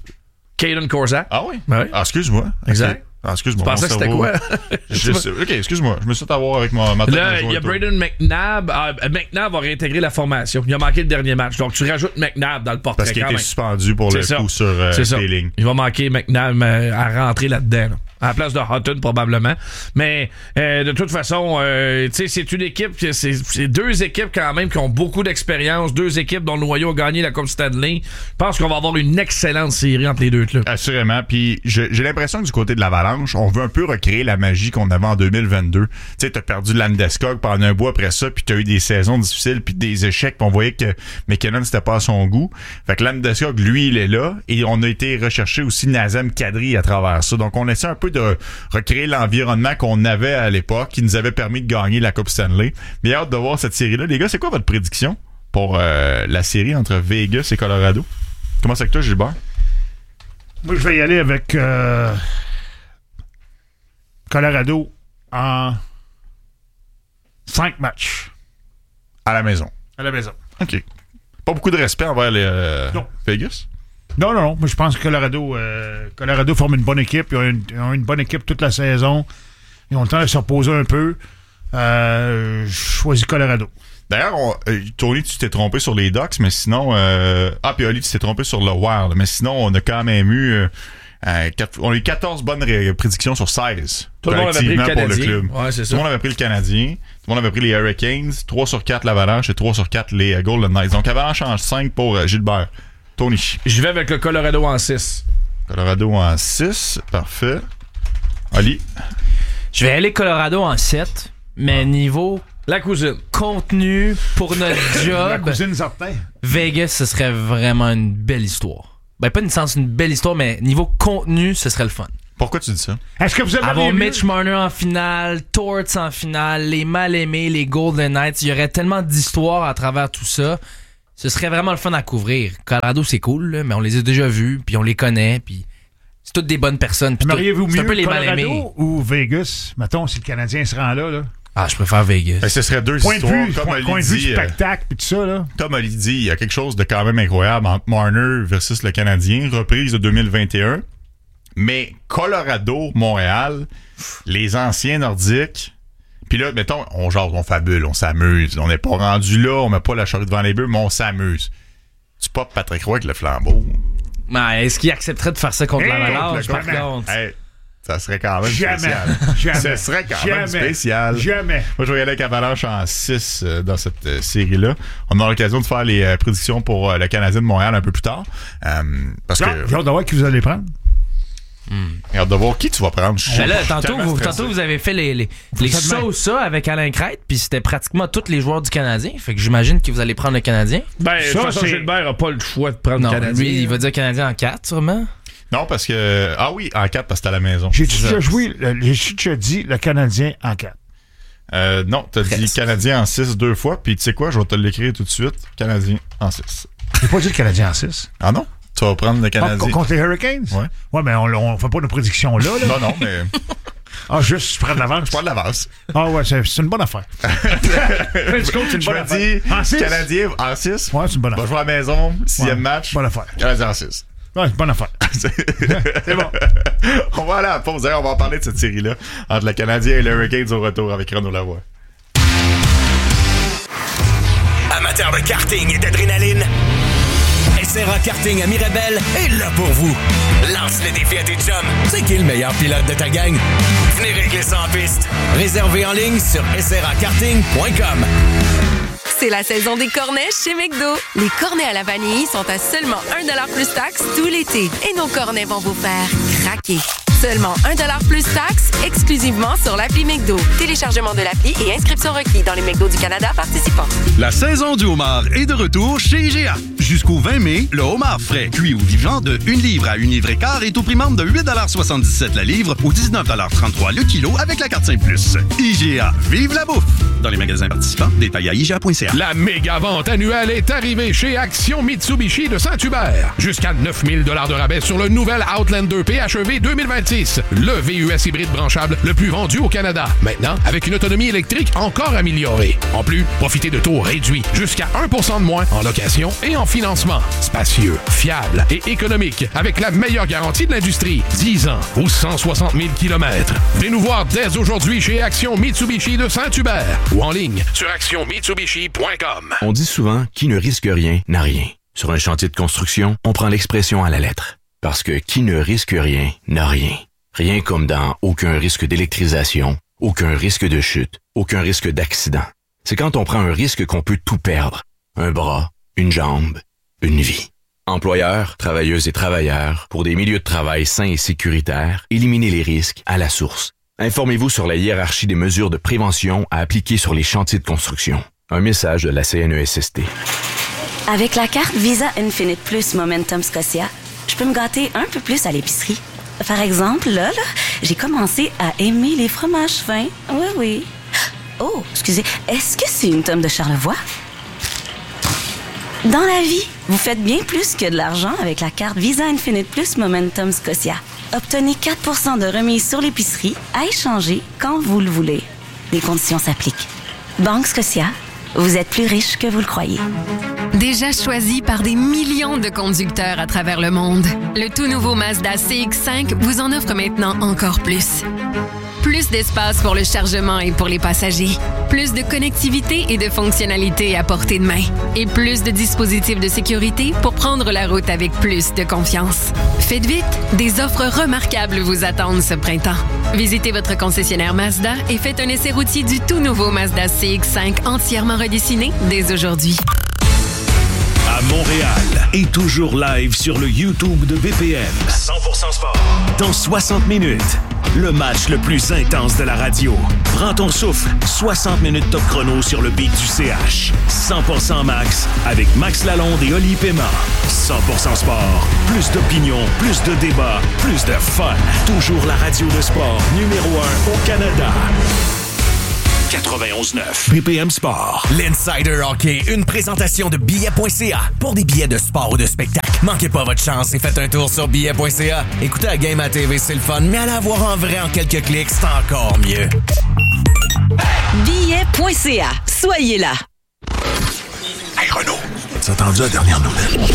Caden Korczak. Ah oui? Ben oui. Ah, excuse-moi. Exact. Okay. Ah, excuse-moi. Tu pensais que c'était quoi? Je sais, ok, excuse-moi. Je me suis fait avoir avec ma, ma tête. Là, il y a Braden McNabb. Euh, McNabb va réintégrer la formation. Il a manqué le dernier match. Donc, tu rajoutes McNabb dans le portrait. Parce qu'il a été suspendu pour c'est le ça. coup sur euh, les lignes. Il va manquer McNabb euh, à rentrer là-dedans. Là. À la place de Hutton, probablement. Mais euh, de toute façon, euh, tu sais, c'est une équipe, c'est, c'est deux équipes quand même qui ont beaucoup d'expérience, deux équipes dont le noyau a gagné la Coupe Stanley. Je pense qu'on va avoir une excellente série entre les deux clubs. Assurément. Puis j'ai, j'ai l'impression que du côté de l'Avalanche, on veut un peu recréer la magie qu'on avait en deux mille vingt-deux. Tu sais, t'as perdu Landeskog pendant un bout après ça, puis t'as eu des saisons difficiles, puis des échecs, puis on voyait que McKinnon, c'était pas à son goût. Fait que Landeskog, lui, il est là, et on a été rechercher aussi Nazem Kadri à travers ça. Donc on essaie un peu de recréer l'environnement qu'on avait à l'époque qui nous avait permis de gagner la Coupe Stanley. Bien hâte de voir cette série-là. Les gars, c'est quoi votre prédiction pour euh, la série entre Vegas et Colorado? Comment c'est que toi, Gilbert? Moi, je vais y aller avec euh, Colorado en cinq matchs. À la maison? À la maison. OK. Pas beaucoup de respect envers les euh, Vegas? Non, non, non. Moi, je pense que Colorado, euh, Colorado forme une bonne équipe. Ils ont une, ils ont une bonne équipe toute la saison. Ils ont le temps de se reposer un peu. Euh, je choisis Colorado. D'ailleurs, on, euh, Tony, tu t'es trompé sur les Ducks, mais sinon... Euh, ah, puis Oli, tu t'es trompé sur le Wild. Mais sinon, on a quand même eu... Euh, euh, quatre, on a eu quatorze bonnes ré- prédictions sur seize. Tout le monde avait pris le Canadien. Pour le club. Ouais, c'est ça. Tout le monde avait pris le Canadien. Tout le monde avait pris les Hurricanes. trois sur quatre l'Avalanche et trois sur quatre les euh, Golden Knights. Donc, Avalanche en cinq pour euh, Gilbert. Tony. Je vais avec le Colorado en six. Colorado en six, parfait. Ali? Je vais aller Colorado en sept, mais ah. niveau... La cousine. Contenu pour notre job. La cousine certain. Vegas, ce serait vraiment une belle histoire. Ben, pas une sens une belle histoire, mais niveau contenu, ce serait le fun. Pourquoi tu dis ça? Est-ce que vous avez avoir Mitch Marner en finale, Torts en finale, les mal-aimés, les Golden Knights, il y aurait tellement d'histoires à travers tout ça. Ce serait vraiment le fun à couvrir. Colorado, c'est cool, là, mais on les a déjà vus, puis on les connaît, puis c'est toutes des bonnes personnes. Aimeriez-vous mieux un peu les Colorado ou Vegas? Mettons, si le Canadien se rend là, là. Ah, je préfère Vegas. Ben, ce serait deux point histoires. De vue, comme point, Ali point de vue dit, spectacle puis tout ça, là. Comme Ali dit, il y a quelque chose de quand même incroyable entre Marner versus le Canadien, reprise de deux mille vingt et un. Mais Colorado, Montréal, les anciens nordiques, puis là, mettons, on genre, on fabule, on s'amuse. On n'est pas rendu là, on met pas la charrue devant les bœufs, mais on s'amuse. Tu pop Patrick Roy avec le flambeau. Mais est-ce qu'il accepterait de faire ça contre hey, l'Avalanche, par contre? Hey, ça serait quand même jamais, spécial. Jamais. Ça serait quand jamais, même spécial. Jamais. Moi, je vais y aller avec Avalanche en six euh, dans cette euh, série-là. On aura l'occasion de faire les euh, prédictions pour euh, le Canadien de Montréal un peu plus tard. Euh, parce non, que... J'ai hâte de voir qui vous allez prendre. Hmm. J'ai hâte de voir qui tu vas prendre. Ben là, tantôt, vous, tantôt, vous avez fait les, les, les ça ou ça avec Alain Crête, puis c'était pratiquement tous les joueurs du Canadien. Fait que j'imagine que vous allez prendre le Canadien. Ben, ça, de toute façon, Gilbert n'a pas le choix de prendre non, le Canadien. Lui, il va dire Canadien en quatre, sûrement. Non, parce que... Ah oui, en quatre, parce que t'es à la maison. J'ai déjà joué... J'ai déjà dit le Canadien en quatre. Euh, non, t'as Presque. dit Canadien en six deux fois, puis tu sais quoi, je vais te l'écrire tout de suite. Canadien en six. J'ai pas dit le Canadien en six. Ah non? Tu vas prendre le Canadien. Ah, contre les Hurricanes? Ouais. Ouais, mais on, on fait pas nos prédictions là, là. Non, non, mais... Ah, juste, je prends de l'avance. Je prends de l'avance. Ah ouais, c'est, c'est une bonne affaire. je compte, c'est une bonne affaire. En six? Canadien en six. Ouais, c'est une bonne affaire. Va jouer à la maison, sixième ouais, match. Bonne affaire. Canadien en six. Ouais, c'est une bonne affaire. C'est bon. On va aller à la pause. D'ailleurs, on va en parler de cette série-là entre le Canadien et le Hurricanes au retour avec Renaud Lavoie. Amateurs de karting et d'adrénaline, S R A Karting à Mirabel est là pour vous. Lance le défi à tes chums. C'est qui le meilleur pilote de ta gang? Venez régler ça en piste. Réservé en ligne sur s r a karting point com. C'est la saison des cornets chez McDo. Les cornets à la vanille sont à seulement un dollar plus taxe tout l'été. Et nos cornets vont vous faire craquer. Seulement un dollar plus taxe, exclusivement sur l'appli McDo. Téléchargement de l'appli et inscription requis dans les McDo du Canada participants. La saison du homard est de retour chez I G A. Jusqu'au vingt mai, le homard frais, cuit ou vivant de une livre à une livre et quart est au prix membre de huit soixante-dix-sept la livre ou dix-neuf trente-trois le kilo avec la carte cinq plus. I G A, vive la bouffe! Dans les magasins participants, détails à I G A point C A. La méga vente annuelle est arrivée chez Action Mitsubishi de Saint-Hubert. Jusqu'à neuf mille dollars de rabais sur le nouvel Outlander P H E V deux mille vingt-six. Le V U S hybride branchable le plus vendu au Canada. Maintenant, avec une autonomie électrique encore améliorée. En plus, profitez de taux réduits, jusqu'à un pour cent de moins en location et en financement. Spacieux, fiable et économique, avec la meilleure garantie de l'industrie. dix ans ou cent soixante mille kilomètres. Venez nous voir dès aujourd'hui chez Action Mitsubishi de Saint-Hubert ou en ligne sur action mitsubishi point com. On dit souvent « qui ne risque rien n'a rien ». Sur un chantier de construction, on prend l'expression à la lettre. Parce que qui ne risque rien n'a rien. Rien comme dans aucun risque d'électrisation, aucun risque de chute, aucun risque d'accident. C'est quand on prend un risque qu'on peut tout perdre. Un bras, une jambe, une vie. Employeurs, travailleuses et travailleurs, pour des milieux de travail sains et sécuritaires, éliminez les risques à la source. Informez-vous sur la hiérarchie des mesures de prévention à appliquer sur les chantiers de construction. Un message de la C N E S S T. Avec la carte Visa Infinite Plus Momentum Scotia, je peux me gâter un peu plus à l'épicerie. Par exemple, là, là, j'ai commencé à aimer les fromages fins. Oui, oui. Oh, excusez, est-ce que c'est une tome de Charlevoix? Dans la vie, vous faites bien plus que de l'argent avec la carte Visa Infinite Plus Momentum Scotia. Obtenez quatre pour cent de remise sur l'épicerie à échanger quand vous le voulez. Les conditions s'appliquent. Banque Scotia, vous êtes plus riche que vous le croyez. Déjà choisi par des millions de conducteurs à travers le monde, le tout nouveau Mazda C X cinq vous en offre maintenant encore plus. Plus d'espace pour le chargement et pour les passagers. Plus de connectivité et de fonctionnalités à portée de main. Et plus de dispositifs de sécurité pour prendre la route avec plus de confiance. Faites vite, des offres remarquables vous attendent ce printemps. Visitez votre concessionnaire Mazda et faites un essai routier du tout nouveau Mazda C X cinq entièrement redessiné dès aujourd'hui. À Montréal et toujours live sur le YouTube de V P N. cent pour cent sport. dans soixante minutes. Le match le plus intense de la radio. Prends ton souffle. soixante minutes top chrono sur le beat du C H. cent pour cent Max avec Max Lalonde et Oli Paiement. cent pour cent sport. Plus d'opinion, plus de débats, plus de fun. Toujours la radio de sport numéro un au Canada. quatre-vingt-onze neuf B P M Sport. L'Insider Hockey, une présentation de billets point c a. Pour des billets de sport ou de spectacle, manquez pas votre chance et faites un tour sur billets point c a. Écoutez la game à T V, c'est le fun, mais allez la voir en vrai en quelques clics, c'est encore mieux. billets point c a. Soyez là. Hey Renaud, t'as entendu la dernière nouvelle?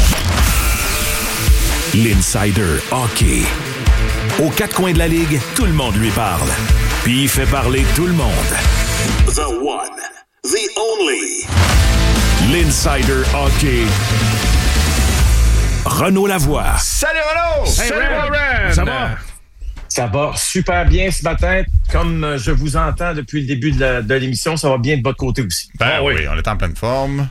L'Insider Hockey. Aux quatre coins de la ligue, tout le monde lui parle. Puis il fait parler tout le monde. The one, the only. L'Insider Hockey. Renaud Lavoie. Salut Renaud! Hey, Salut Ren. Ren! Ça va? Ça va super bien ce matin. Comme je vous entends depuis le début de, la, de l'émission, ça va bien de votre côté aussi. Ben oui, on est en pleine forme.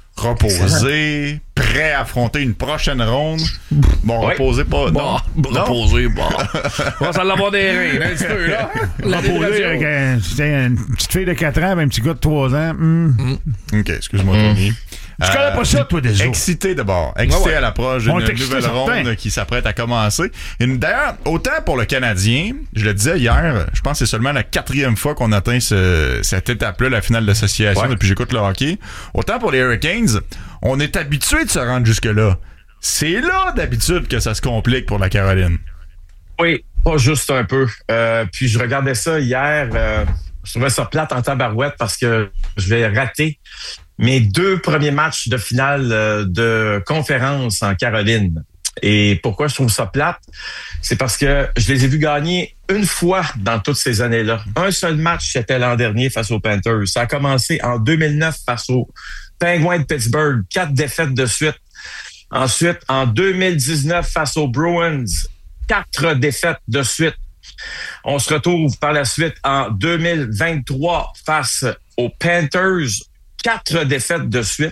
Reposé, prêt à affronter une prochaine ronde. Bon, Oui. reposé pas. Bon, non. reposé, bon. On va l'avoir des reins, un petit peu, là. La Reposé radio. avec un- c'était une petite fille de quatre ans, un petit gars de trois ans. Hmm. OK, excuse-moi, Tony. Tu connais pas ça, toi, déjà? Excité d'abord. Excité Ouais, ouais. à l'approche On d'une est excité, nouvelle certain. ronde qui s'apprête à commencer. Et d'ailleurs, autant pour le Canadien, je le disais hier, je pense que c'est seulement la quatrième fois qu'on atteint ce- cette étape-là, la finale d'association, Ouais. depuis que j'écoute le hockey. Autant pour les Hurricanes, on est habitué de se rendre jusque-là. C'est là, d'habitude, que ça se complique pour la Caroline. Oui, pas juste un peu. Euh, puis je regardais ça hier. Euh, je trouvais ça plate en tabarouette parce que je vais rater mes deux premiers matchs de finale euh, de conférence en Caroline. Et pourquoi je trouve ça plate? C'est parce que je les ai vus gagner une fois dans toutes ces années-là. Un seul match, c'était l'an dernier face aux Panthers. Ça a commencé en deux mille neuf face aux Penguins de Pittsburgh. Quatre défaites de suite. Ensuite, en deux mille dix-neuf, face aux Bruins, quatre défaites de suite. On se retrouve par la suite en deux mille vingt-trois face aux Panthers, quatre défaites de suite.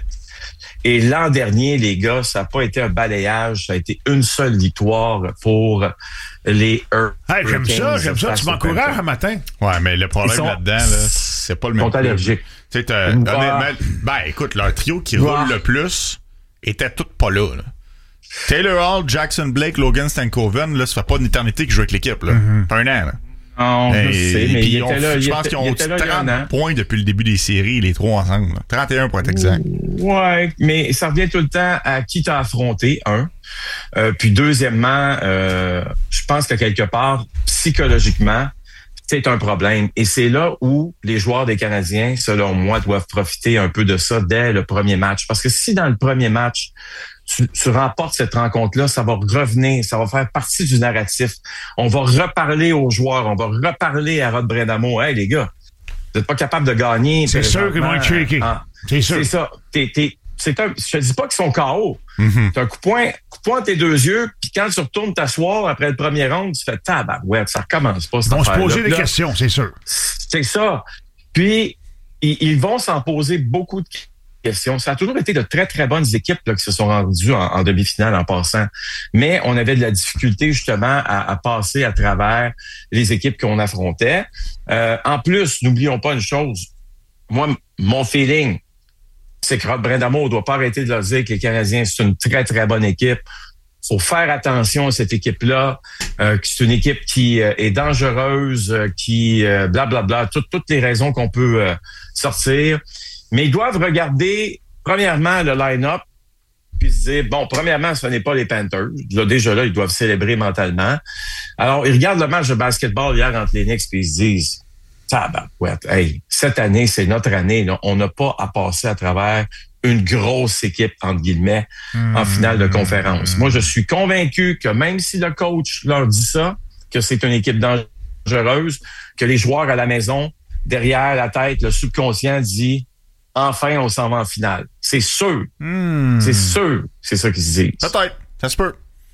Et l'an dernier, les gars, ça n'a pas été un balayage, ça a été une seule victoire pour les Hurricanes. Hey, j'aime ça, j'aime ça. face Tu aux m'encourages Panthers. un matin. Ouais, mais le problème Ils sont- là-dedans, là, c'est pas le même. Ils sont allergiques. Tu sais, t'as- Ouais. honnêtement, ben écoute, leur trio qui Ouais. roule le plus était tout pas là, là. Taylor Hall, Jackson Blake, Logan Stankoven, là, ça fait pas une éternité qu'ils jouent avec l'équipe, là. Mm-hmm. Ça fait un an, là. Non, je Et- sais, et mais puis il ils ont- était là, je il pense était- qu'ils il ont était là il y a un an. trente points depuis le début des séries, les trois ensemble. là. trente et un pour être exact. Ouais, mais ça revient tout le temps à qui t'as affronté, un. Euh, puis deuxièmement, euh, je pense que quelque part, psychologiquement, c'est un problème. Et c'est là où les joueurs des Canadiens, selon moi, doivent profiter un peu de ça dès le premier match. Parce que si dans le premier match, tu, tu remportes cette rencontre-là, ça va revenir, ça va faire partie du narratif. On va reparler aux joueurs, on va reparler à Rod Brind'Amour. Hey, les gars, vous n'êtes pas capable de gagner. C'est sûr qu'ils vont être shaky. Ah, C'est sûr. C'est ça. T'es, t'es, c'est un, je te dis pas qu'ils sont K O. Mm-hmm. C'est un coup de poing, coup de poing entre tes deux yeux, puis quand tu retournes t'asseoir après le premier round, tu fais tabarouette, ça recommence pas. Ils cette vont se affaire-là. poser des Là, questions, c'est sûr. C'est ça. Puis, ils, ils vont s'en poser beaucoup de questions. Ça a toujours été de très, très bonnes équipes là, qui se sont rendues en, en demi-finale en passant. Mais on avait de la difficulté justement à, à passer à travers les équipes qu'on affrontait. Euh, en plus, n'oublions pas une chose. Moi, m- mon feeling, c'est que Rod Brind'Amour ne doit pas arrêter de leur dire que les Canadiens, c'est une très, très bonne équipe. Faut faire attention à cette équipe-là, euh, que c'est une équipe qui euh, est dangereuse, euh, qui euh, blablabla, tout- toutes les raisons qu'on peut euh, sortir. Mais ils doivent regarder, premièrement, le line-up, puis se dire, bon, premièrement, ce n'est pas les Panthers. Là, déjà là, ils doivent célébrer mentalement. Alors, ils regardent le match de basketball hier entre les Knicks, puis ils se disent, tabarouette, hey, cette année, c'est notre année. Là. On n'a pas à passer à travers une grosse équipe, entre guillemets, en finale de conférence. Moi, je suis convaincu que même si le coach leur dit ça, que c'est une équipe dangereuse, que les joueurs à la maison, derrière la tête, le subconscient dit « Enfin, on s'en va en finale ». C'est sûr. C'est sûr. C'est ça qu'ils se disent. Peut-être. Ça se peut.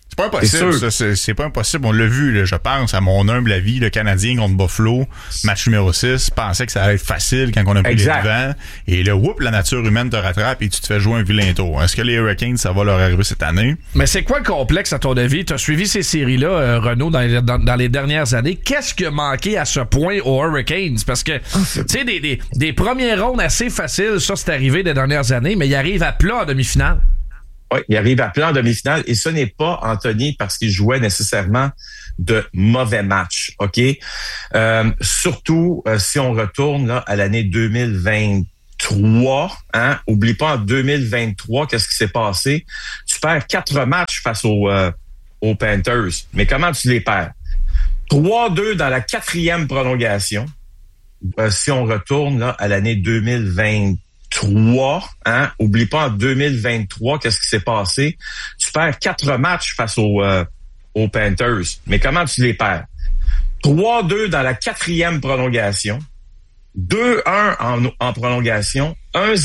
C'est pas impossible, ça. C'est, c'est pas impossible. On l'a vu, là, je pense, à mon humble avis, le Canadien contre Buffalo, match numéro six, pensait que ça allait être facile quand on a pris les devants. Et là, whoop, la nature humaine te rattrape et tu te fais jouer un vilain tour. Est-ce que les Hurricanes, ça va leur arriver cette année? Mais c'est quoi le complexe, à ton avis? Tu as suivi ces séries-là, euh, Renaud, dans les, dans, dans les dernières années. Qu'est-ce qui a manqué à ce point aux Hurricanes? Parce que, tu sais, des, des, des premières rondes assez faciles, ça, c'est arrivé des dernières années, mais ils arrivent à plat en demi-finale. Oui, il arrive à plat en demi-finale et ce n'est pas, Anthony, parce qu'il jouait nécessairement de mauvais matchs, OK? Euh, surtout euh, si on retourne là, à l'année deux mille vingt-trois, hein? Oublie pas, en deux mille vingt-trois, qu'est-ce qui s'est passé? Tu perds quatre matchs face aux, euh, aux Panthers. Mais comment tu les perds? trois deux dans la quatrième prolongation. Euh, si on retourne là, à l'année deux mille vingt-trois, hein? Oublie pas, en deux mille vingt-trois, qu'est-ce qui s'est passé? Tu perds quatre matchs face aux, euh, aux Panthers. Mais comment tu les perds? trois deux dans la quatrième prolongation. deux un en, en prolongation. un